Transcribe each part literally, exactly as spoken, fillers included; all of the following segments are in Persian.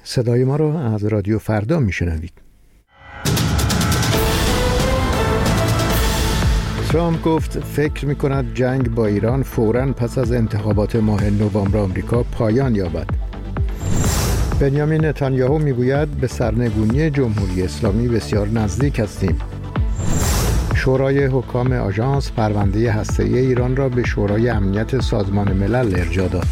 صدای ما را از رادیو فردا میشنوید. ترامپ گفت فکر می‌کند جنگ با ایران فوراً پس از انتخابات ماه نوامبر آمریکا پایان یابد. بنیامین نتانیاهو میگوید به سرنگونی جمهوری اسلامی بسیار نزدیک هستیم. شورای حکام آژانس پرونده هسته‌ای ایران را به شورای امنیت سازمان ملل ارجاع داد.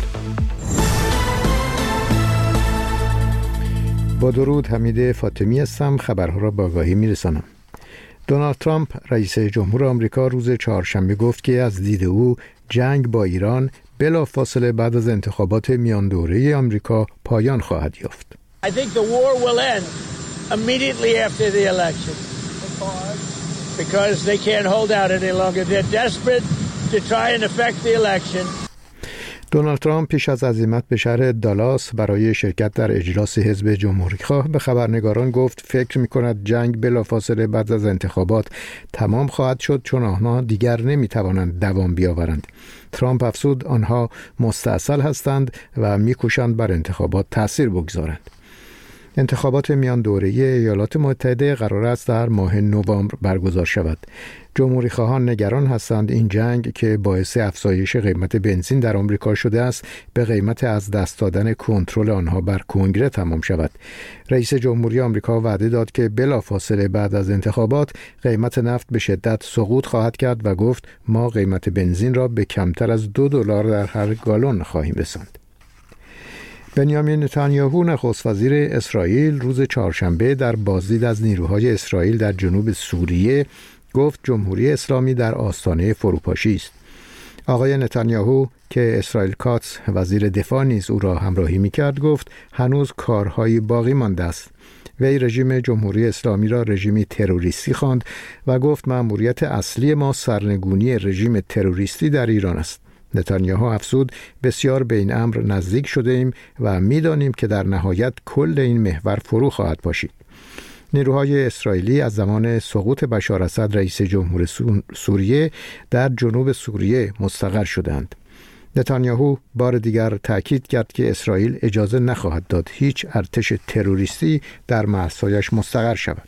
با درود، حمید فاطمی هستم. خبرها را با آگاهی می‌رسانم. دونالد ترامپ رئیس جمهور آمریکا روز چهارشنبه گفت که از دید او جنگ با ایران بلافاصله بعد از انتخابات میان دوره آمریکا پایان خواهد یافت. I think the war will end immediately after the election because they can't hold out any longer. They're desperate to try and affect the election. دونالد ترامپ پیش از عزیمت به شهر دالاس برای شرکت در اجلاس حزب جمهوری‌خواه به خبرنگاران گفت فکر می‌کند جنگ بلافاصله بعد از انتخابات تمام خواهد شد چون آنها دیگر نمی‌توانند دوام بیاورند. ترامپ افزود آنها مستعسل هستند و می‌کوشند بر انتخابات تأثیر بگذارند. انتخابات میان دوره‌ای ایالات متحده قرار است در ماه نوامبر برگزار شود. جمهوری خواهان نگران هستند این جنگ که باعث افزایش قیمت بنزین در آمریکا شده است به قیمت از دست دادن کنترل آنها بر کنگره تمام شود. رئیس جمهوری آمریکا وعده داد که بلافاصله بعد از انتخابات قیمت نفت به شدت سقوط خواهد کرد و گفت ما قیمت بنزین را به کمتر از دو دلار در هر گالن خواهیم رساند. بنیامین نتانیاهو نخست وزیر اسرائیل روز چهارشنبه در بازدید از نیروهای اسرائیل در جنوب سوریه گفت جمهوری اسلامی در آستانه فروپاشی است. آقای نتانیاهو که اسرائیل کاتس وزیر دفاع نیز او را همراهی می‌کرد گفت هنوز کارهایی باقی مانده است. وی رژیم جمهوری اسلامی را رژیمی تروریستی خواند و گفت مأموریت اصلی ما سرنگونی رژیم تروریستی در ایران است. نتانیاهو افزود بسیار به این امر نزدیک شده ایم و می‌دانیم که در نهایت کل این محور فرو خواهد پاشید. نیروهای اسرائیلی از زمان سقوط بشار اسد رئیس جمهور سوریه در جنوب سوریه مستقر شدند. نتانیاهو بار دیگر تأکید کرد که اسرائیل اجازه نخواهد داد هیچ ارتش تروریستی در مرزهایش مستقر شود.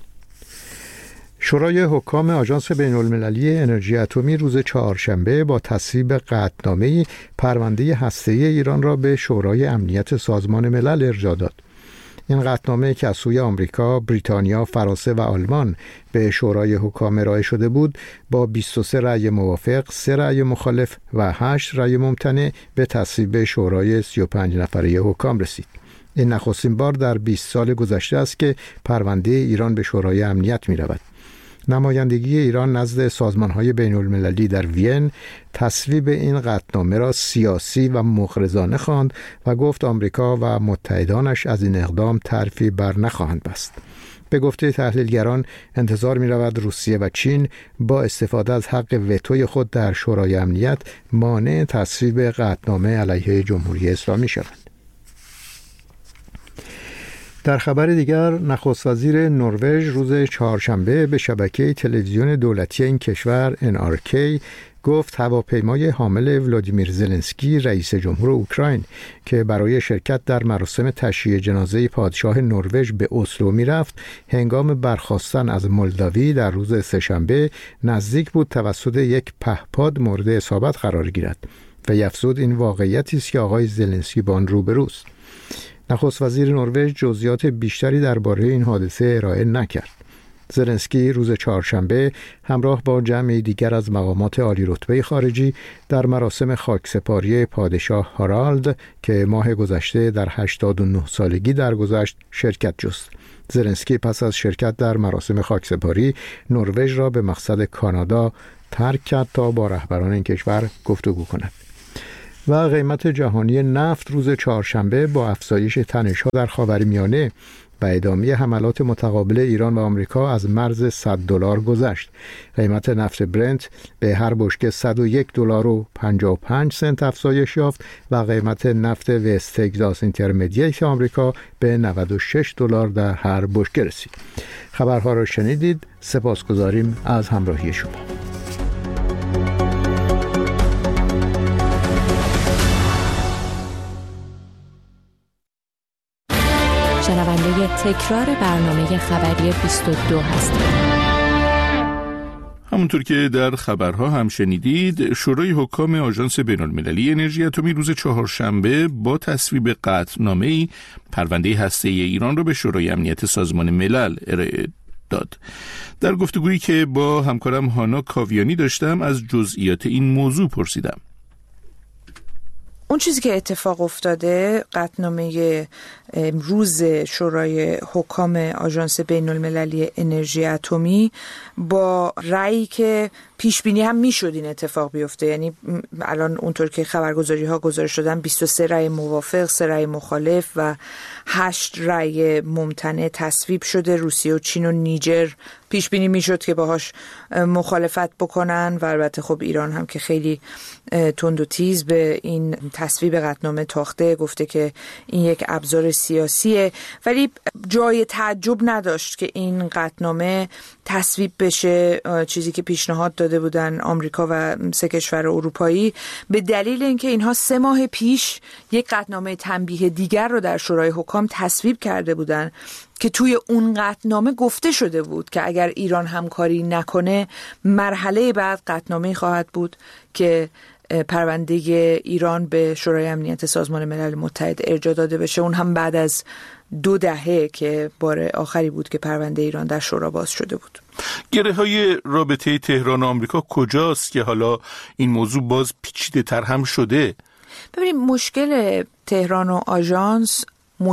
شورای حکام آژانس بین‌المللی انرژی اتمی روز چهارشنبه با تصویب قطعنامه‌ای پرونده هسته‌ای ایران را به شورای امنیت سازمان ملل ارجاع داد. این قطعنامه که از سوی آمریکا، بریتانیا، فرانسه و آلمان به شورای حکام ارائه شده بود، با بیست و سه رأی موافق، سه رأی مخالف و هشت رأی ممتنع به تصویب شورای سی و پنج نفره حکام رسید. این نخستین بار در بیست سال گذشته است که پرونده ایران به شورای امنیت می رود. نمایندگی ایران نزد سازمان‌های بین‌المللی در وین تصویب این قطعنامه را سیاسی و مغرضانه خواند و گفت آمریکا و متحدانش از این اقدام طرفی بر نخواهند بست. به گفته تحلیلگران انتظار می‌رود روسیه و چین با استفاده از حق وتوی خود در شورای امنیت مانع تصویب قطعنامه علیه جمهوری اسلامی شوند. در خبر دیگر نخست وزیر نروژ روز چهارشنبه به شبکه تلویزیون دولتی این کشور ان آر کی گفت هواپیمای حامل ولادیمیر زلنسکی رئیس جمهور اوکراین که برای شرکت در مراسم تشییع جنازه پادشاه نروژ به اسلو میرفت هنگام برخاستن از مولداوی در روز سه‌شنبه نزدیک بود توسط یک پهپاد مورد اصابت قرار گیرد و افزود این واقعیتی است که آقای زلنسکی با آن روبروست. نخست وزیر نروژ جزئیات بیشتری درباره این حادثه ارائه نکرد. زلنسکی روز چهارشنبه همراه با جمعی دیگر از مقامات عالی رتبه خارجی در مراسم خاکسپاری پادشاه هارالد که ماه گذشته در هشتاد و نه سالگی درگذشت شرکت جست. زلنسکی پس از شرکت در مراسم خاکسپاری نروژ را به مقصد کانادا ترک کرد تا با رهبران این کشور گفتگو کند. و قیمت جهانی نفت روز چهارشنبه با افزایش تنش‌ها در خاورمیانه و ادامه حملات متقابل ایران و آمریکا از مرز صد دلار گذشت. قیمت نفت برنت به هر بشکه صد و یک دلار و پنجاه و پنج سنت افزایش یافت و قیمت نفت وست تگزاس اینترمدییت آمریکا به نود و شش دلار در هر بشکه رسید. خبرها را شنیدید. سپاسگزاریم از همراهی شما. شنونده تکرار برنامه خبری بیست و دو هستید. همونطور که در خبرها هم شنیدید، شورای حکام آژانس بین‌المللی انرژی اتمی روز چهارشنبه با تصویب قطعنامه‌ای پرونده هسته‌ای ایران را به شورای امنیت سازمان ملل ارائه داد. در گفتگویی که با همکارم هانا کاویانی داشتم از جزئیات این موضوع پرسیدم. اون چیزی که اتفاق افتاده، قطعنامه روز شورای حکام آژانس بین‌المللی انرژی اتمی با رأیی که پیش بینی هم میشد این اتفاق بیفته، یعنی الان اونطور که خبرگزاری ها گزارش دادن بیست و سه رأی موافق، سه رأی مخالف و هشت رأی ممتنع تصویب شده. روسیه و چین و نیجر پیش بینی میشد که باهاش مخالفت بکنن و البته خب ایران هم که خیلی تند و تیز به این تصویب قطعنامه تاخته، گفته که این یک ابزار سیاسیه. ولی جای تعجب نداشت که این قطعنامه تصویب بشه، چیزی که پیشنهاد داده بودن آمریکا و سه کشور اروپایی، به دلیل اینکه اینها سه ماه پیش یک قطعنامه تنبیه دیگر رو در شورای حکام تصویب کرده بودن که توی اون قطعنامه گفته شده بود که اگر ایران همکاری نکنه مرحله بعد قطعنامه خواهد بود که پرونده ایران به شورای امنیت سازمان ملل متحد ارجاع داده بشه، اون هم بعد از دو دهه که بار آخری بود که پرونده ایران در شورا باز شده بود. گره های رابطه تهران و آمریکا کجاست که حالا این موضوع باز پیچیده تر هم شده؟ ببینید، مشکل تهران و آژانس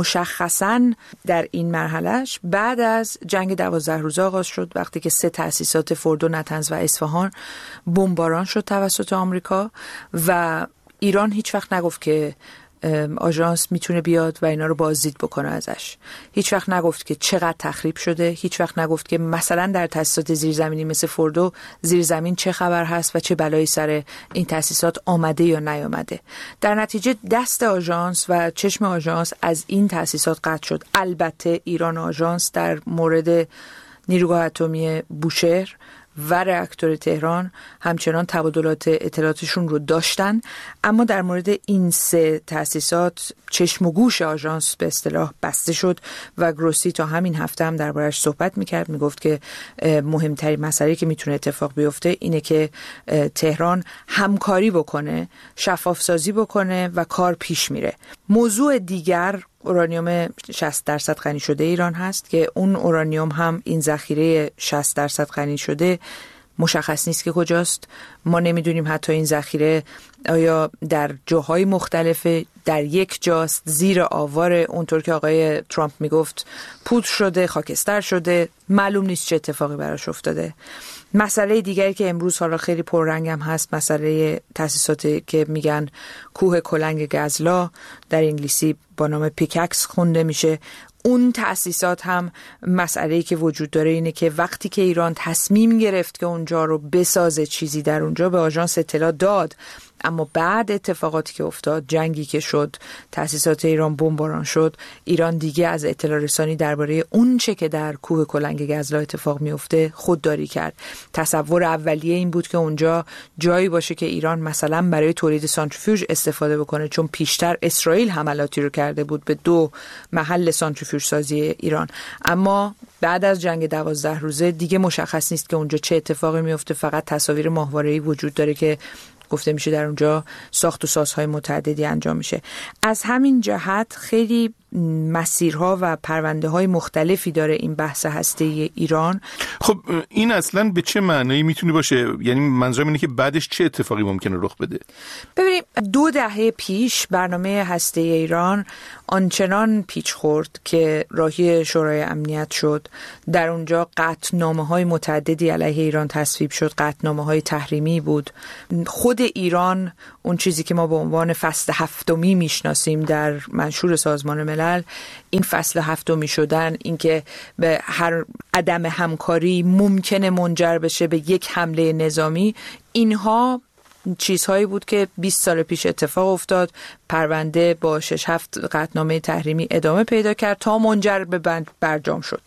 مشخصاً در این مرحلهش بعد از جنگ دوازده روزه آغاز شد، وقتی که سه تأسیسات فردو، نطنز و اصفهان بمباران شد توسط آمریکا و ایران هیچ وقت نگفت که آژانس میتونه بیاد و اینا رو بازدید بکنه ازش. هیچ وقت نگفت که چقدر تخریب شده، هیچ وقت نگفت که مثلا در تأسیسات زیرزمینی مثل فردو زیرزمین چه خبر هست و چه بلایی سر این تأسیسات آمده یا نیامده. در نتیجه دست آژانس و چشم آژانس از این تأسیسات قطع شد. البته ایران و آژانس در مورد نیروگاه اتمی بوشهر و راکتور تهران همچنان تبادلات اطلاعاتشون رو داشتن، اما در مورد این سه تأسیسات چشم و گوش آژانس به اصطلاح بسته شد و گروسی تا همین هفته هم دربارش صحبت میکرد، میگفت که مهمترین مسئله که میتونه اتفاق بیفته اینه که تهران همکاری بکنه، شفاف سازی بکنه و کار پیش میره. موضوع دیگر اورانیوم شصت درصد غنی شده ایران هست که اون اورانیوم هم این ذخیره شصت درصد غنی شده مشخص نیست که کجاست. ما نمیدونیم حتی این ذخیره آیا در جاهای مختلف در یک جاست، زیر آوار، اونطور که آقای ترامپ میگفت پودر شده، خاکستر شده، معلوم نیست چه اتفاقی براش افتاده. مسئله دیگری که امروز حالا خیلی پررنگ هم هست، مسئله تأسیساتی که میگن کوه کلنگ گزلا، در انگلیسی با نام پیککس خونده میشه. اون تأسیسات هم مسئله‌ای که وجود داره اینه که وقتی که ایران تصمیم گرفت که اونجا رو بسازه، چیزی در اونجا به آژانس اطلاع داد، اما بعد اتفاقاتی که افتاد، جنگی که شد، تأسیسات ایران بمباران شد، ایران دیگه از اطلاع رسانی درباره اون چه که در کوه کلنگ گزلا اتفاق میفته خودداری کرد. تصور اولیه این بود که اونجا جایی باشه که ایران مثلا برای تولید سانتریفیوژ استفاده بکنه، چون پیشتر اسرائیل حملاتی رو کرده بود به دو محل سانتریفیوژ سازی ایران. اما بعد از جنگ دوازده روزه دیگه مشخص نیست که اونجا چه اتفاقی میفته. فقط تصاویر ماهواره‌ای وجود داره که گفته میشه در اونجا ساخت و سازهای متعددی انجام میشه. از همین جهت خیلی مسیرها و پرونده های مختلفی داره این بحث هسته‌ای ایران. خب این اصلا به چه معنایی میتونه باشه؟ یعنی منظورم اینه که بعدش چه اتفاقی ممکنه رخ بده؟ ببینید، دو دهه پیش برنامه هسته‌ای ایران آنچنان پیچ خورد که راهی شورای امنیت شد. در اونجا قطعنامه‌های متعددی علیه ایران تصویب شد، قطعنامه‌های تحریمی بود. خود ایران، اون چیزی که ما به عنوان فصل هفتمی میشناسیم در منشور سازمان ملل، این فصل هفتمی شدن، اینکه به هر عدم همکاری ممکنه منجر بشه به یک حمله نظامی، اینها چیزهایی بود که بیست سال پیش اتفاق افتاد. پرونده با شش هفت قطعنامه تحریمی ادامه پیدا کرد تا منجر به برجام شد.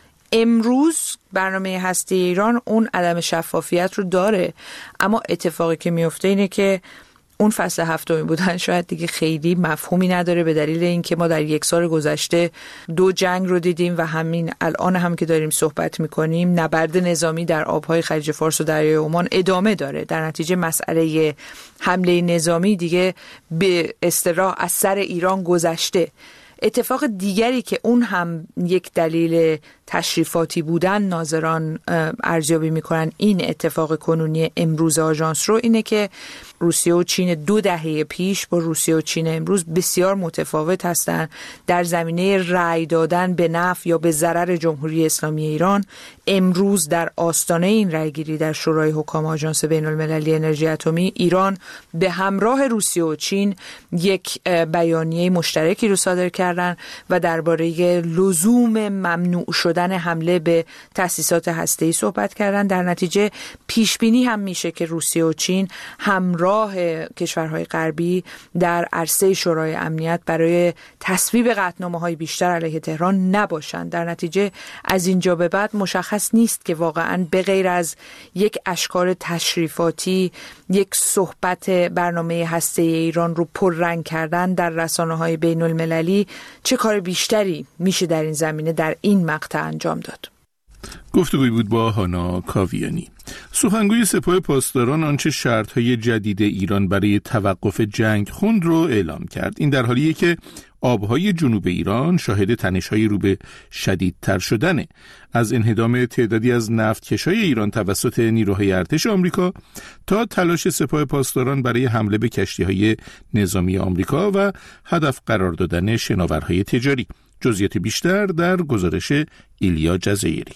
امروز برنامه هسته‌ای ایران اون عدم شفافیت رو داره، اما اتفاقی که میفته اینه که اون فصل هفتمی بودن شاید دیگه خیلی مفهومی نداره، به دلیل اینکه ما در یک سال گذشته دو جنگ رو دیدیم و همین الان هم که داریم صحبت میکنیم نبرد نظامی در آبهای خلیج فارس و دریای عمان ادامه داره. در نتیجه مسئله حمله نظامی دیگه به اصطلاح از سر ایران گذشته. اتفاق دیگری که اون هم یک دلیل تشریفاتی بودن ناظران ارزیابی میکنن این اتفاق کنونی امروز آژانس رو اینه که روسیه و چین دو دهه پیش با روسیه و چین امروز بسیار متفاوت هستند. در زمینه رأی دادن به نفع یا به ضرر جمهوری اسلامی ایران امروز در آستانه این رأیگیری در شورای حکام آژانس بین‌المللی انرژی اتمی ایران به همراه روسیه و چین یک بیانیه مشترکی رو صادر کردن و درباره لزوم ممنوع شدن حمله به تأسیسات هسته‌ای صحبت کردن. در نتیجه پیش بینی هم میشه که روسیه و چین همراه کشورهای غربی در عرصه شورای امنیت برای تصویب قطعنامه‌های بیشتر علیه تهران نباشند. در نتیجه از اینجا به بعد مشخص نیست که واقعاً به غیر از یک اشکال تشریفاتی یک صحبت برنامه هسته‌ای ایران رو پررنگ کردن در رسانه‌های بین‌المللی چه کار بیشتری میشه در این زمینه در این مقطع انجام داد. گفتگوی بود با هانا کاویانی. سخنگوی سپاه پاسداران آنچه شرط‌های جدید ایران برای توقف جنگ خوند رو اعلام کرد. این در حالیه که آبهای جنوب ایران شاهد تنش‌های رو به شدیدتر شدنه. از انهدام تعدادی از نفتکش‌های ایران توسط نیروهای ارتش آمریکا تا تلاش سپاه پاسداران برای حمله به کشتی‌های نظامی آمریکا و هدف قرار دادن شناورهای تجاری. جزئیات بیشتر در گزارش ایلیا جزایری.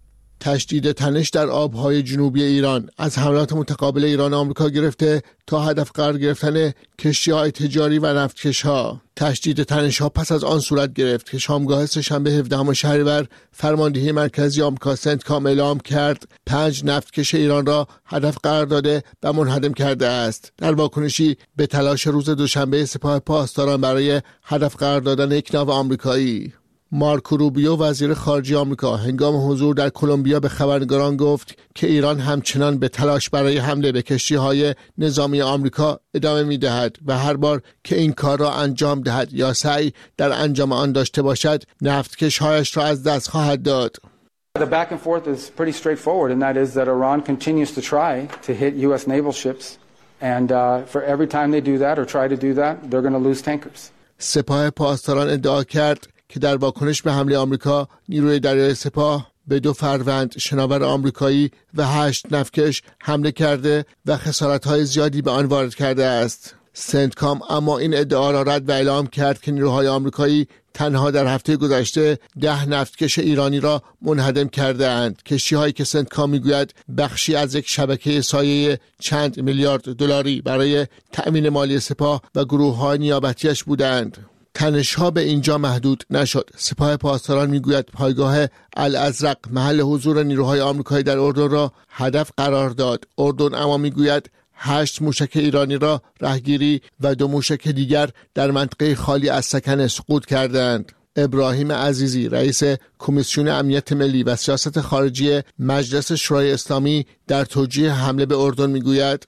تشدید تنش در آبهای جنوبی ایران از حملات متقابل ایران و آمریکا گرفته تا هدف قرار گرفتن کشتی‌های تجاری و نفتکش‌ها. تشدید تنش‌ها پس از آن صورت گرفت که شامگاه سه‌شنبه هفدهم شهریور فرماندهی مرکزی آمریکا سنتکام اعلام کرد پنج نفتکش ایران را هدف قرار داده و منهدم کرده است. در واکنشی به تلاش روز دوشنبه سپاه پاسداران برای هدف قرار دادن یک ناو آمریکایی، مارکو روبیو وزیر خارجه آمریکا هنگام حضور در کلمبیا به خبرنگاران گفت که ایران همچنان به تلاش برای حمله به کشتی‌های نظامی آمریکا ادامه می‌دهد و هر بار که این کار را انجام دهد یا سعی در انجام آن داشته باشد نفتکش‌هایش را از دست خواهد داد. The back and forth is pretty straightforward, and that is that Iran continues to try to hit U S naval ships, and uh, for every time they do that or try to do that, they're going to lose tankers. سپاه پاسداران ادعا کرد که در واکنش به حمله آمریکا نیروی دریای سپاه به دو فروند شناور آمریکایی و هشت نفتکش حمله کرده و خسارت‌های زیادی به آن وارد کرده است. سنتکام اما این ادعا را رد و اعلام کرد که نیروهای آمریکایی تنها در هفته گذشته ده نفتکش ایرانی را منهدم کرده اند. کشتی‌هایی که سنتکام میگوید بخشی از یک شبکه سایه چند میلیارد دلاری برای تأمین مالی سپاه و گروه‌های نیابتیش بودند. تنش‌ها به اینجا محدود نشد. سپاه پاسداران میگوید پایگاه الازرق محل حضور نیروهای آمریکایی در اردن را هدف قرار داد. اردن اما میگوید هشت موشک ایرانی را رهگیری و دو موشک دیگر در منطقه خالی از سکن سقوط کردند. ابراهیم عزیزی رئیس کمیسیون امنیت ملی و سیاست خارجی مجلس شورای اسلامی در توجیه حمله به اردن میگوید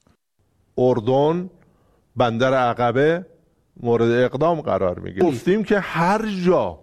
اردن بندر عقبه مورد اقدام قرار میگیره. گفتیم که هر جا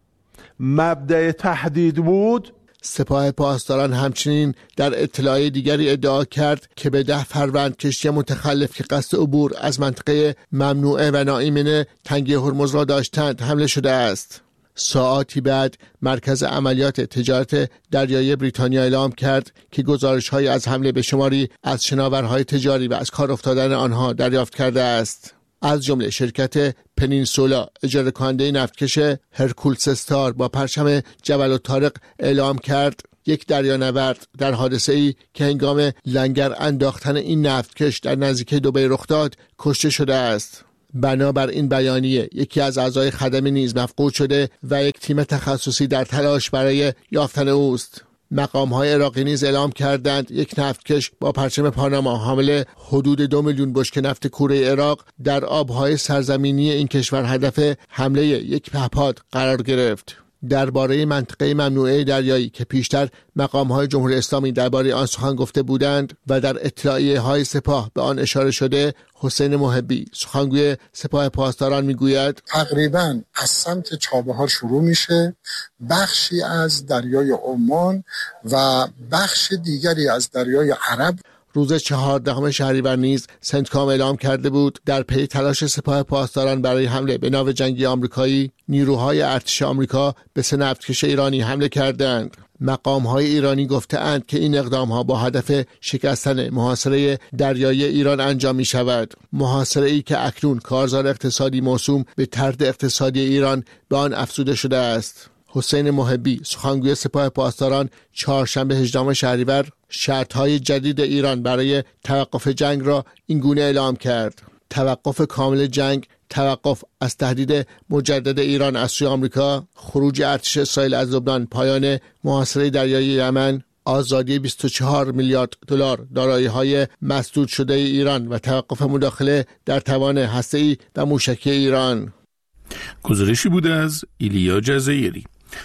مبدأ تهدید بود. سپاه پاسداران همچنین در اطلاع دیگری ادعا کرد که به ده فروند کشتی متخلف که قصد عبور از منطقه ممنوعه و ناایمن تنگه هرمز را داشتند حمله شده است. ساعاتی بعد مرکز عملیات تجارت دریایی بریتانیا اعلام کرد که گزارش‌هایی از حمله به شماری از شناورهای تجاری و از کار افتادن آنها دریافت کرده است. از جمله شرکت پنینسولا اجاره کننده نفتکش هرکولس استار با پرچم جبل الطارق اعلام کرد یک دریانورد در حادثه‌ای که هنگام لنگر انداختن این نفتکش در نزدیکی دبی رخ داد کشته شده است. بنابر این بیانیه یکی از اعضای خدمه نیز مفقود شده و یک تیم تخصصی در تلاش برای یافتن اوست. مقام‌های عراقی نیز اعلام کردند یک نفتکش با پرچم پاناما حامل حدود دو میلیون بشکه نفت کوره عراق در آب‌های سرزمینی این کشور هدف حمله یک پهپاد قرار گرفت. درباره منطقه ممنوعه دریایی که پیشتر مقام‌های جمهوری اسلامی درباره آن سخن گفته بودند و در اطلاعیه‌های سپاه به آن اشاره شده، حسین محبی سخنگوی سپاه پاسداران میگوید تقریباً از سمت چابهار شروع میشه، بخشی از دریای عمان و بخش دیگری از دریای عرب. روز چهاردهم شهریور نیز سنتکام اعلام کرده بود در پی تلاش سپاه پاسداران برای حمله به ناو جنگی آمریکایی، نیروهای ارتش آمریکا به سه نفتکش ایرانی حمله کردند. مقام‌های ایرانی گفته‌اند که این اقدام‌ها با هدف شکستن محاصره دریایی ایران انجام می‌شود. محاصره‌ای که اکنون کارزار اقتصادی موسوم به طرد اقتصادی ایران به آن افزوده شده است. حسین محبی سخنگوی سپاه پاسداران چهارشنبه هجدهم شهریور شرط‌های جدید ایران برای توقف جنگ را اینگونه اعلام کرد: توقف کامل جنگ، توقف از تهدید مجدد ایران از سوی آمریکا، خروج ارتش اسرائیل از لبنان، پایان محاصره دریایی یمن، آزادی بیست و چهار میلیارد دلار دارایی‌های مسدود شده ایران و توقف مداخله در توان هسته‌ای و موشکی ایران. گزارشی بوده از ایلیا جزایری.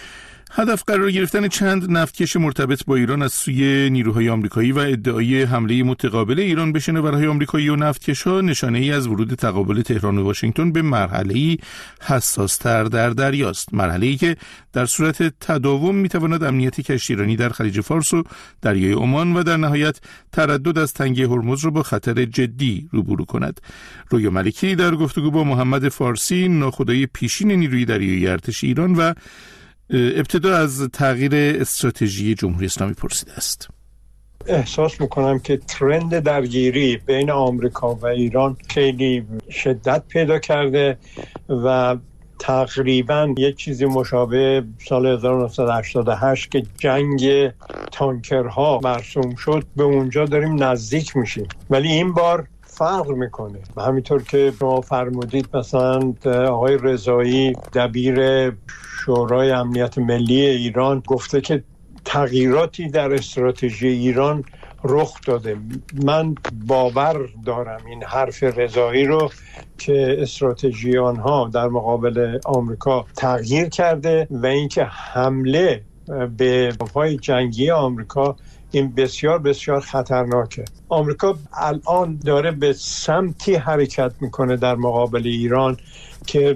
هدف قرار گرفتن چند نفتکش مرتبط با ایران از سوی نیروهای آمریکایی و ادعای حمله متقابل ایران به شناورهای آمریکایی و نفتکش‌ها نشانه ای از ورود تقابل تهران و واشنگتن به مرحله‌ای حساس‌تر در دریاست، مرحله‌ای که در صورت تداوم می‌تواند امنیت کشتیرانی در خلیج فارس و دریای عمان و در نهایت تردد از تنگه هرمز را با خطر جدی روبرو کند. رویا ملکی در گفتگو با محمد فارسی، ناخدای پیشین نیروی دریایی ارتش ایران، و ابتدا از تغییر استراتژی جمهوری اسلامی پرسیده است. احساس میکنم که ترند درگیری بین آمریکا و ایران خیلی شدت پیدا کرده و تقریبا یک چیزی مشابه سال هزار و نهصد و هشتاد و هشت که جنگ تانکرها مرسوم شد به اونجا داریم نزدیک میشیم، ولی این بار فرق میکنه. همینطور که شما فرمودید، مثلا آقای رضایی دبیر شورای امنیت ملی ایران گفته که تغییراتی در استراتژی ایران رخ داده. من باور دارم این حرف رضایی رو که استراتژی آنها در مقابل آمریکا تغییر کرده و اینکه حمله به نیروهای جنگی آمریکا این بسیار بسیار خطرناکه. آمریکا الان داره به سمتی حرکت میکنه در مقابل ایران که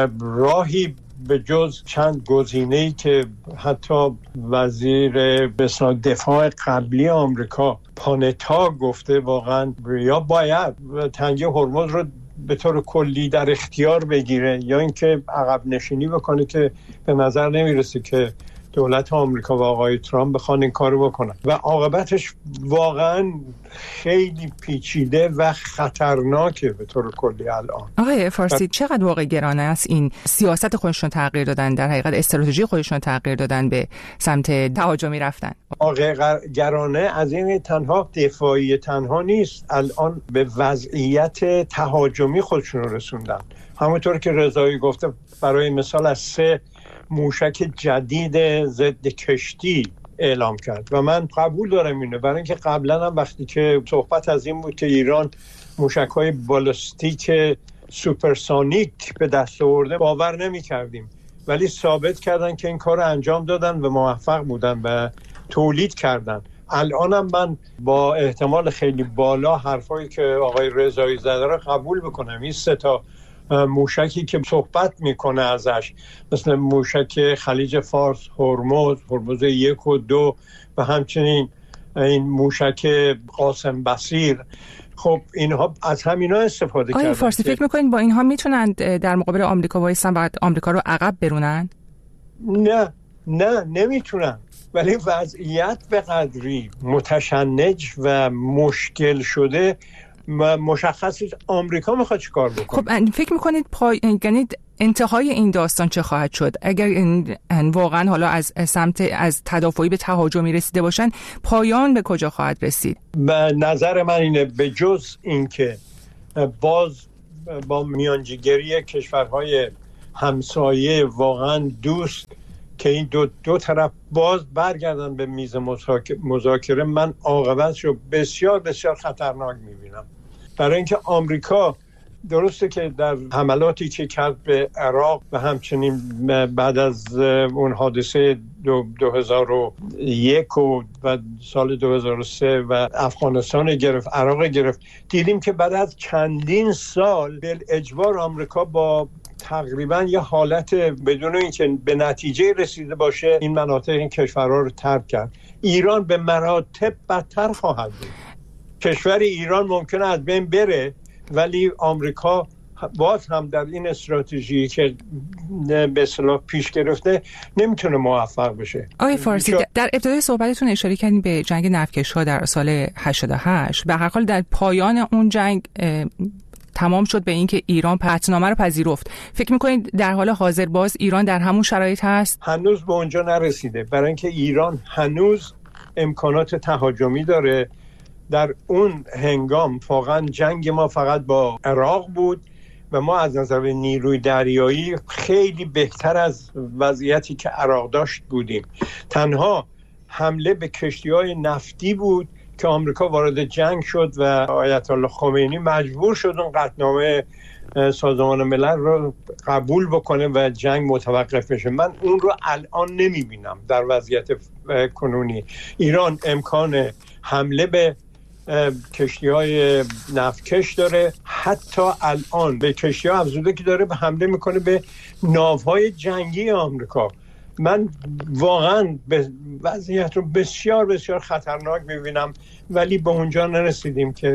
راهی به جز چند گزینه‌ای که حتی وزیر دفاع قبلی آمریکا پانتا گفته واقعا یا باید تنگه هرمز رو به طور کلی در اختیار بگیره یا اینکه عقب نشینی بکنه که به نظر نمیرسه که دولت آمریکا و آقای ترامپ بخوان این کارو بکنن و عاقبتش واقعا خیلی پیچیده و خطرناکه به طور کلی الان. آقای فارسی، چقدر واقع گرانه است این سیاست خودشون تغییر دادن، در حقیقت استراتژی خودشون تغییر دادن، به سمت تهاجمی رفتن؟ واقع گرانه از این تنها دفاعی تنها نیست، الان به وضعیت تهاجمی خودشون رسوندن. همونطور که رضایی گفته، برای مثال از سه موشک جدید ضد کشتی اعلام کرد و من قبول دارم اینو، برای اینکه قبلا هم وقتی که صحبت از این بود که ایران موشک‌های بالستیک سوپرسونیک به دست آورده باور نمی‌کردیم، ولی ثابت کردن که این کار رو انجام دادن و موفق بودن و تولید کردن. الانم من با احتمال خیلی بالا حرفایی که آقای رضایی زده رو قبول بکنم. این سه تا موشکی که صحبت میکنه ازش، مثل موشک خلیج فارس، هرمز، هرمز یک و دو و همچنین این موشک قاسم بصیر، خب اینها از همینا استفاده کردن. آیا فارسی فکر میکنین با اینها میتونن در مقابل آمریکا وایسن و آمریکا رو عقب برونن؟ نه نه نمیتونن، ولی وضعیت به قدری متشنج و مشکل شده و مشخصی آمریکا میخواد چیکار بکنه. خب فکر میکنید پای... یعنی انتهای این داستان چه خواهد شد اگر این واقعا حالا از سمت از تدافعی به تهاجمی رسیده باشن؟ پایان به کجا خواهد رسید؟ به نظر من اینه به جز اینکه باز با میانجیگری کشورهای همسایه واقعا دوست که این دو, دو طرف باز برگردن به میز مذاکره، من عاقبتش رو بسیار بسیار خطرناک میبینم. برای اینکه آمریکا درسته که در حملاتی که کرد به عراق و همچنین بعد از اون حادثه دو, دو هزار و یک و سال دو هزار و سه و افغانستان گرفت، عراق گرفت، دیدیم که بعد از چندین سال به اجبار آمریکا با تقریبا یه حالت بدون اینکه به نتیجه رسیده باشه این مناطق این کشورها رو ترک کرد. ایران به مراتب بدتر خواهد بود. کشور ایران ممکنه از بین بره ولی آمریکا باز هم در این استراتژی که به اصطلاح پیش گرفته نمیتونه موفق بشه. آقای فارسی شا... در ابتدای صحبتتون اشاره کردین به جنگ نفتکش‌ها در سال هشتاد و هشت. به هر حال در پایان اون جنگ تمام شد به اینکه ایران قطعنامه رو پذیرفت. فکر می‌کنید در حال حاضر باز ایران در همون شرایط هست؟ هنوز به اونجا نرسیده، برای اینکه ایران هنوز امکانات تهاجمی داره. در اون هنگام واقعا جنگ ما فقط با عراق بود و ما از نظر نیروی دریایی خیلی بهتر از وضعیتی که عراق داشت بودیم. تنها حمله به کشتی‌های نفتی بود که آمریکا وارد جنگ شد و آیت الله خمینی مجبور شد اون قطعنامه سازمان ملل رو قبول بکنه و جنگ متوقف بشه. من اون رو الان نمیبینم در وضعیت کنونی. ایران امکان حمله به کشتی‌های نفتکش داره، حتی الان به کشتی‌ها افزوده که داره به حمله میکنه به ناوهای جنگی آمریکا. من واقعا به وضعیت رو بسیار بسیار خطرناک میبینم، ولی به اونجا نرسیدیم که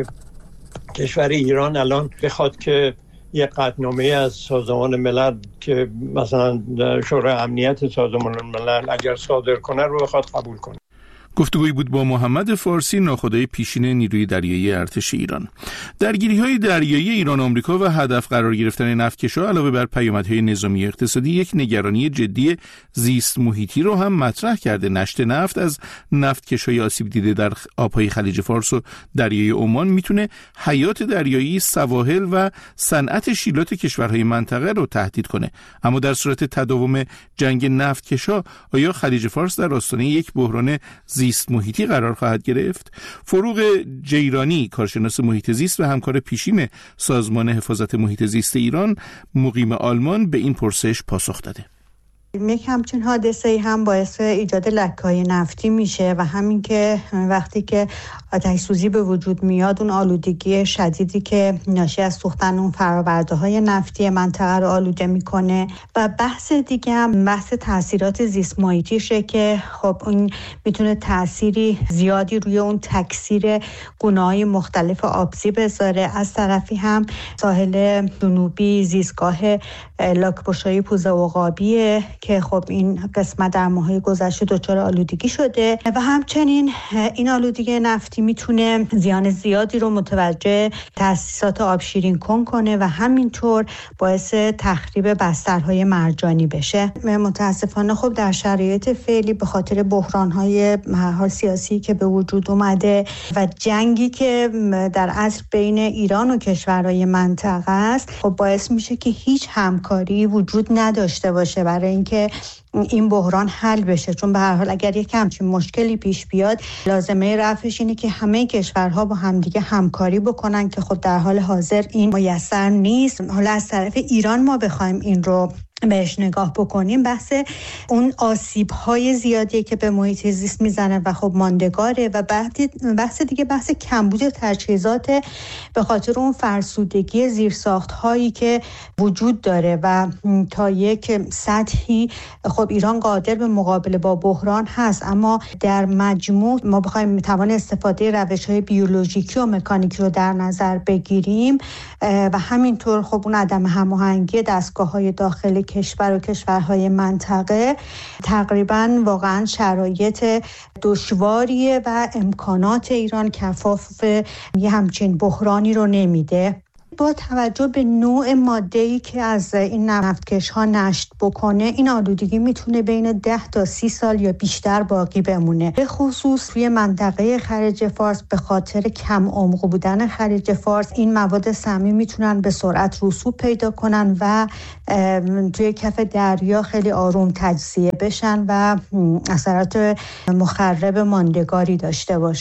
کشور ایران الان بخواد که یه قطعنامه از سازمان ملل که مثلا شورای امنیت سازمان ملل اگر صادر کنه رو بخواد قبول کنه. گفتگویی بود با محمد فارسی، ناخدای پیشین نیروی دریایی ارتش ایران. درگیری‌های دریایی ایران آمریکا و هدف قرار گرفتن نفتکش‌ها علاوه بر پیامدهای نظامی اقتصادی یک نگرانی جدی زیست محیطی رو هم مطرح کرده. نشت نفت از نفتکش‌های آسیب دیده در آب‌های خلیج فارس و دریای عمان میتونه حیات دریایی، سواحل و صنعت شیلات کشورهای منطقه رو تهدید کنه. اما در صورت تداوم جنگ نفتکش‌ها آیا خلیج فارس در آستانه یک بحران زیست محیطی قرار خواهد گرفت؟ فروغ جیرانی، کارشناس محیط زیست و همکار پیشین سازمان حفاظت محیط زیست ایران مقیم آلمان، به این پرسش پاسخ داده. یک همچین حادثه‌ای هم باعث ایجاد لکه‌های نفتی میشه و همین که وقتی که آتش سوزی به وجود میاد اون آلودگی شدیدی که ناشی از سوختن اون فرآورده‌های نفتی منطقه رو آلوده میکنه. و بحث دیگه هم بحث تاثیرات زیست محیطیشه که خب اون میتونه تأثیری زیادی روی اون تکثیر گونه‌های مختلف آبزی بذاره. از طرفی هم ساحل جنوبی زیستگاه لاک‌پشت‌های پوزه عقابیه که خب این قسمت در ماه‌های گذشته دچار آلودگی شده و همچنین این آلودگی نفتی میتونه زیان زیادی رو متوجه تأسیسات آبشیرین کن کنه و همینطور باعث تخریب بسترهای مرجانی بشه. متاسفانه خب در شرایط فعلی به خاطر بحران‌های حال سیاسی که به وجود اومده و جنگی که در اصل بین ایران و کشورهای منطقه است، خب باعث میشه که هیچ همکاری وجود نداشته باشه برای اینکه این بحران حل بشه. چون به هر حال اگر یک همچین مشکلی پیش بیاد لازمه رفعش اینه که همه کشورها با همدیگه همکاری بکنن که خب در حال حاضر این میسر نیست. حالا از طرف ایران ما بخوایم این رو بهش نگاه بکنیم، بحث اون آسیب‌های زیادی که به محیط زیست میزنه و خب ماندگاره و بحث دیگه بحث کمبود تجهیزات به خاطر اون فرسودگی زیرساخت‌هایی که وجود داره و تا یک سطحی خب ایران قادر به مقابله با بحران هست، اما در مجموع ما بخوایم توان استفاده روش‌های بیولوژیکی و مکانیکی رو در نظر بگیریم و همینطور خب اون عدم هماهنگی دستگاه‌های داخلی کشور و کشورهای منطقه تقریباً واقعاً شرایط دشواریه و امکانات ایران کفاف یه همچین بحرانی رو نمیده. با توجه به نوع ماده‌ای که از این نفتکش‌ها نشت بکنه، این آلودگی میتونه بین ده تا سی سال یا بیشتر باقی بمونه. به خصوص روی منطقه خلیج فارس به خاطر کم عمق بودن خلیج فارس این مواد سمی میتونن به سرعت رسوب پیدا کنن و توی کف دریا خیلی آروم تجزیه بشن و اثرات مخرب ماندگاری داشته باشن.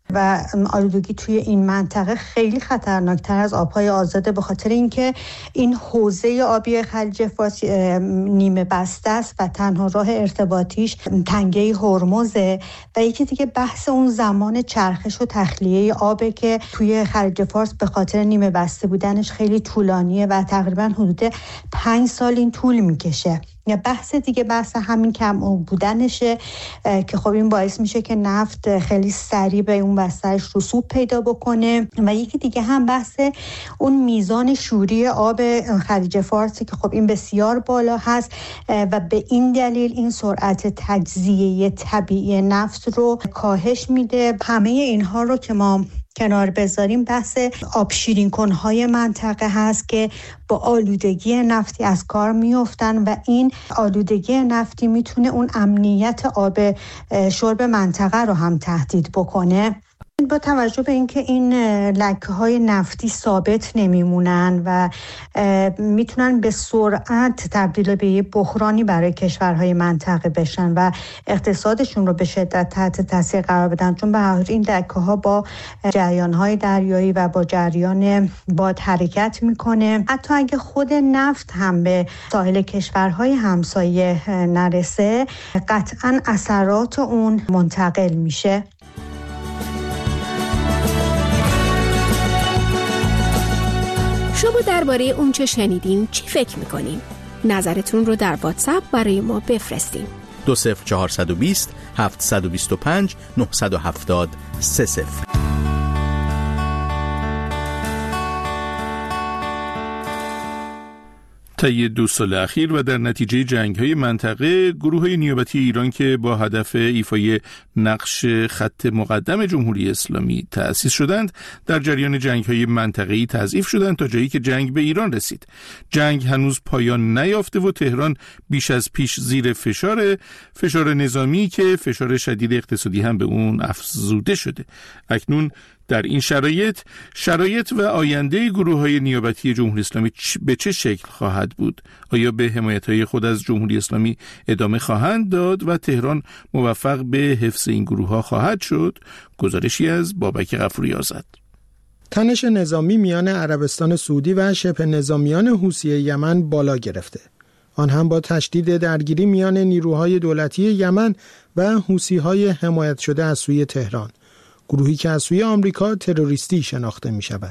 و آلودگی توی این منطقه خیلی خطرناکتر از آبهای آزاده، به خاطر اینکه این حوزه آبی خلیج فارس نیمه بسته است و تنها راه ارتباطیش تنگه هرمزه و یکی دیگه بحث اون زمان چرخش و تخلیه آبه که توی خلیج فارس به خاطر نیمه بسته بودنش خیلی طولانیه و تقریبا حدود پنج سال این طول میکشه. یا بحث دیگه بحث همین کم بودنشه که خب این باعث میشه که نفت خیلی سریع به اون بسترش رسوب پیدا بکنه و یکی دیگه هم بحث اون میزان شوری آب خلیج فارس که خب این بسیار بالا هست و به این دلیل این سرعت تجزیه طبیعی نفت رو کاهش میده. همه اینها رو که ما کنار بذاریم بحث آب شیرین کنهای منطقه هست که با آلودگی نفتی از کار میافتن و این آلودگی نفتی میتونه اون امنیت آب شرب منطقه رو هم تهدید بکنه. با توجه به اینکه این لکه‌های نفتی ثابت نمیمونن و میتونن به سرعت تبدیل به یه بحرانی برای کشورهای منطقه بشن و اقتصادشون رو به شدت تحت تاثیر قرار بدن، چون به هر حال این لکه‌ها با جریان‌های دریایی و با جریان باد حرکت میکنه. حتی اگه خود نفت هم به ساحل کشورهای همسایه نرسه، قطعاً اثرات اون منتقل میشه. شما درباره اون چه شنیدین چی فکر میکنین؟ نظرتون رو در واتساپ برای ما بفرستین. دو صفر چهارصد و بیست هفتصد و بیست و پنج نهصد و هفتاد سه صفر. طی دو سال اخیر و در نتیجه جنگ‌های منطقه، گروه‌های نیابتی ایران که با هدف ایفای نقش خط مقدم جمهوری اسلامی تأسیس شدند، در جریان جنگ‌های منطقه‌ای تضعیف شدند تا جایی که جنگ به ایران رسید. جنگ هنوز پایان نیافته و تهران بیش از پیش زیر فشار فشار نظامی که فشار شدید اقتصادی هم به اون افزوده شده. اکنون در این شرایط شرایط و آینده گروه‌های نیابتی جمهوری اسلامی به چه شکل خواهد بود؟ آیا به حمایت‌های خود از جمهوری اسلامی ادامه خواهند داد و تهران موفق به حفظ این گروه‌ها خواهد شد؟ گزارشی از بابک غفوری آزد. تنش نظامی میان عربستان سعودی و شبه نظامیان حوثی یمن بالا گرفته. آن هم با تشدید درگیری میان نیروهای دولتی یمن و حوثی‌های حمایت شده از سوی تهران، گروهی که از سوی آمریکا تروریستی شناخته می شود.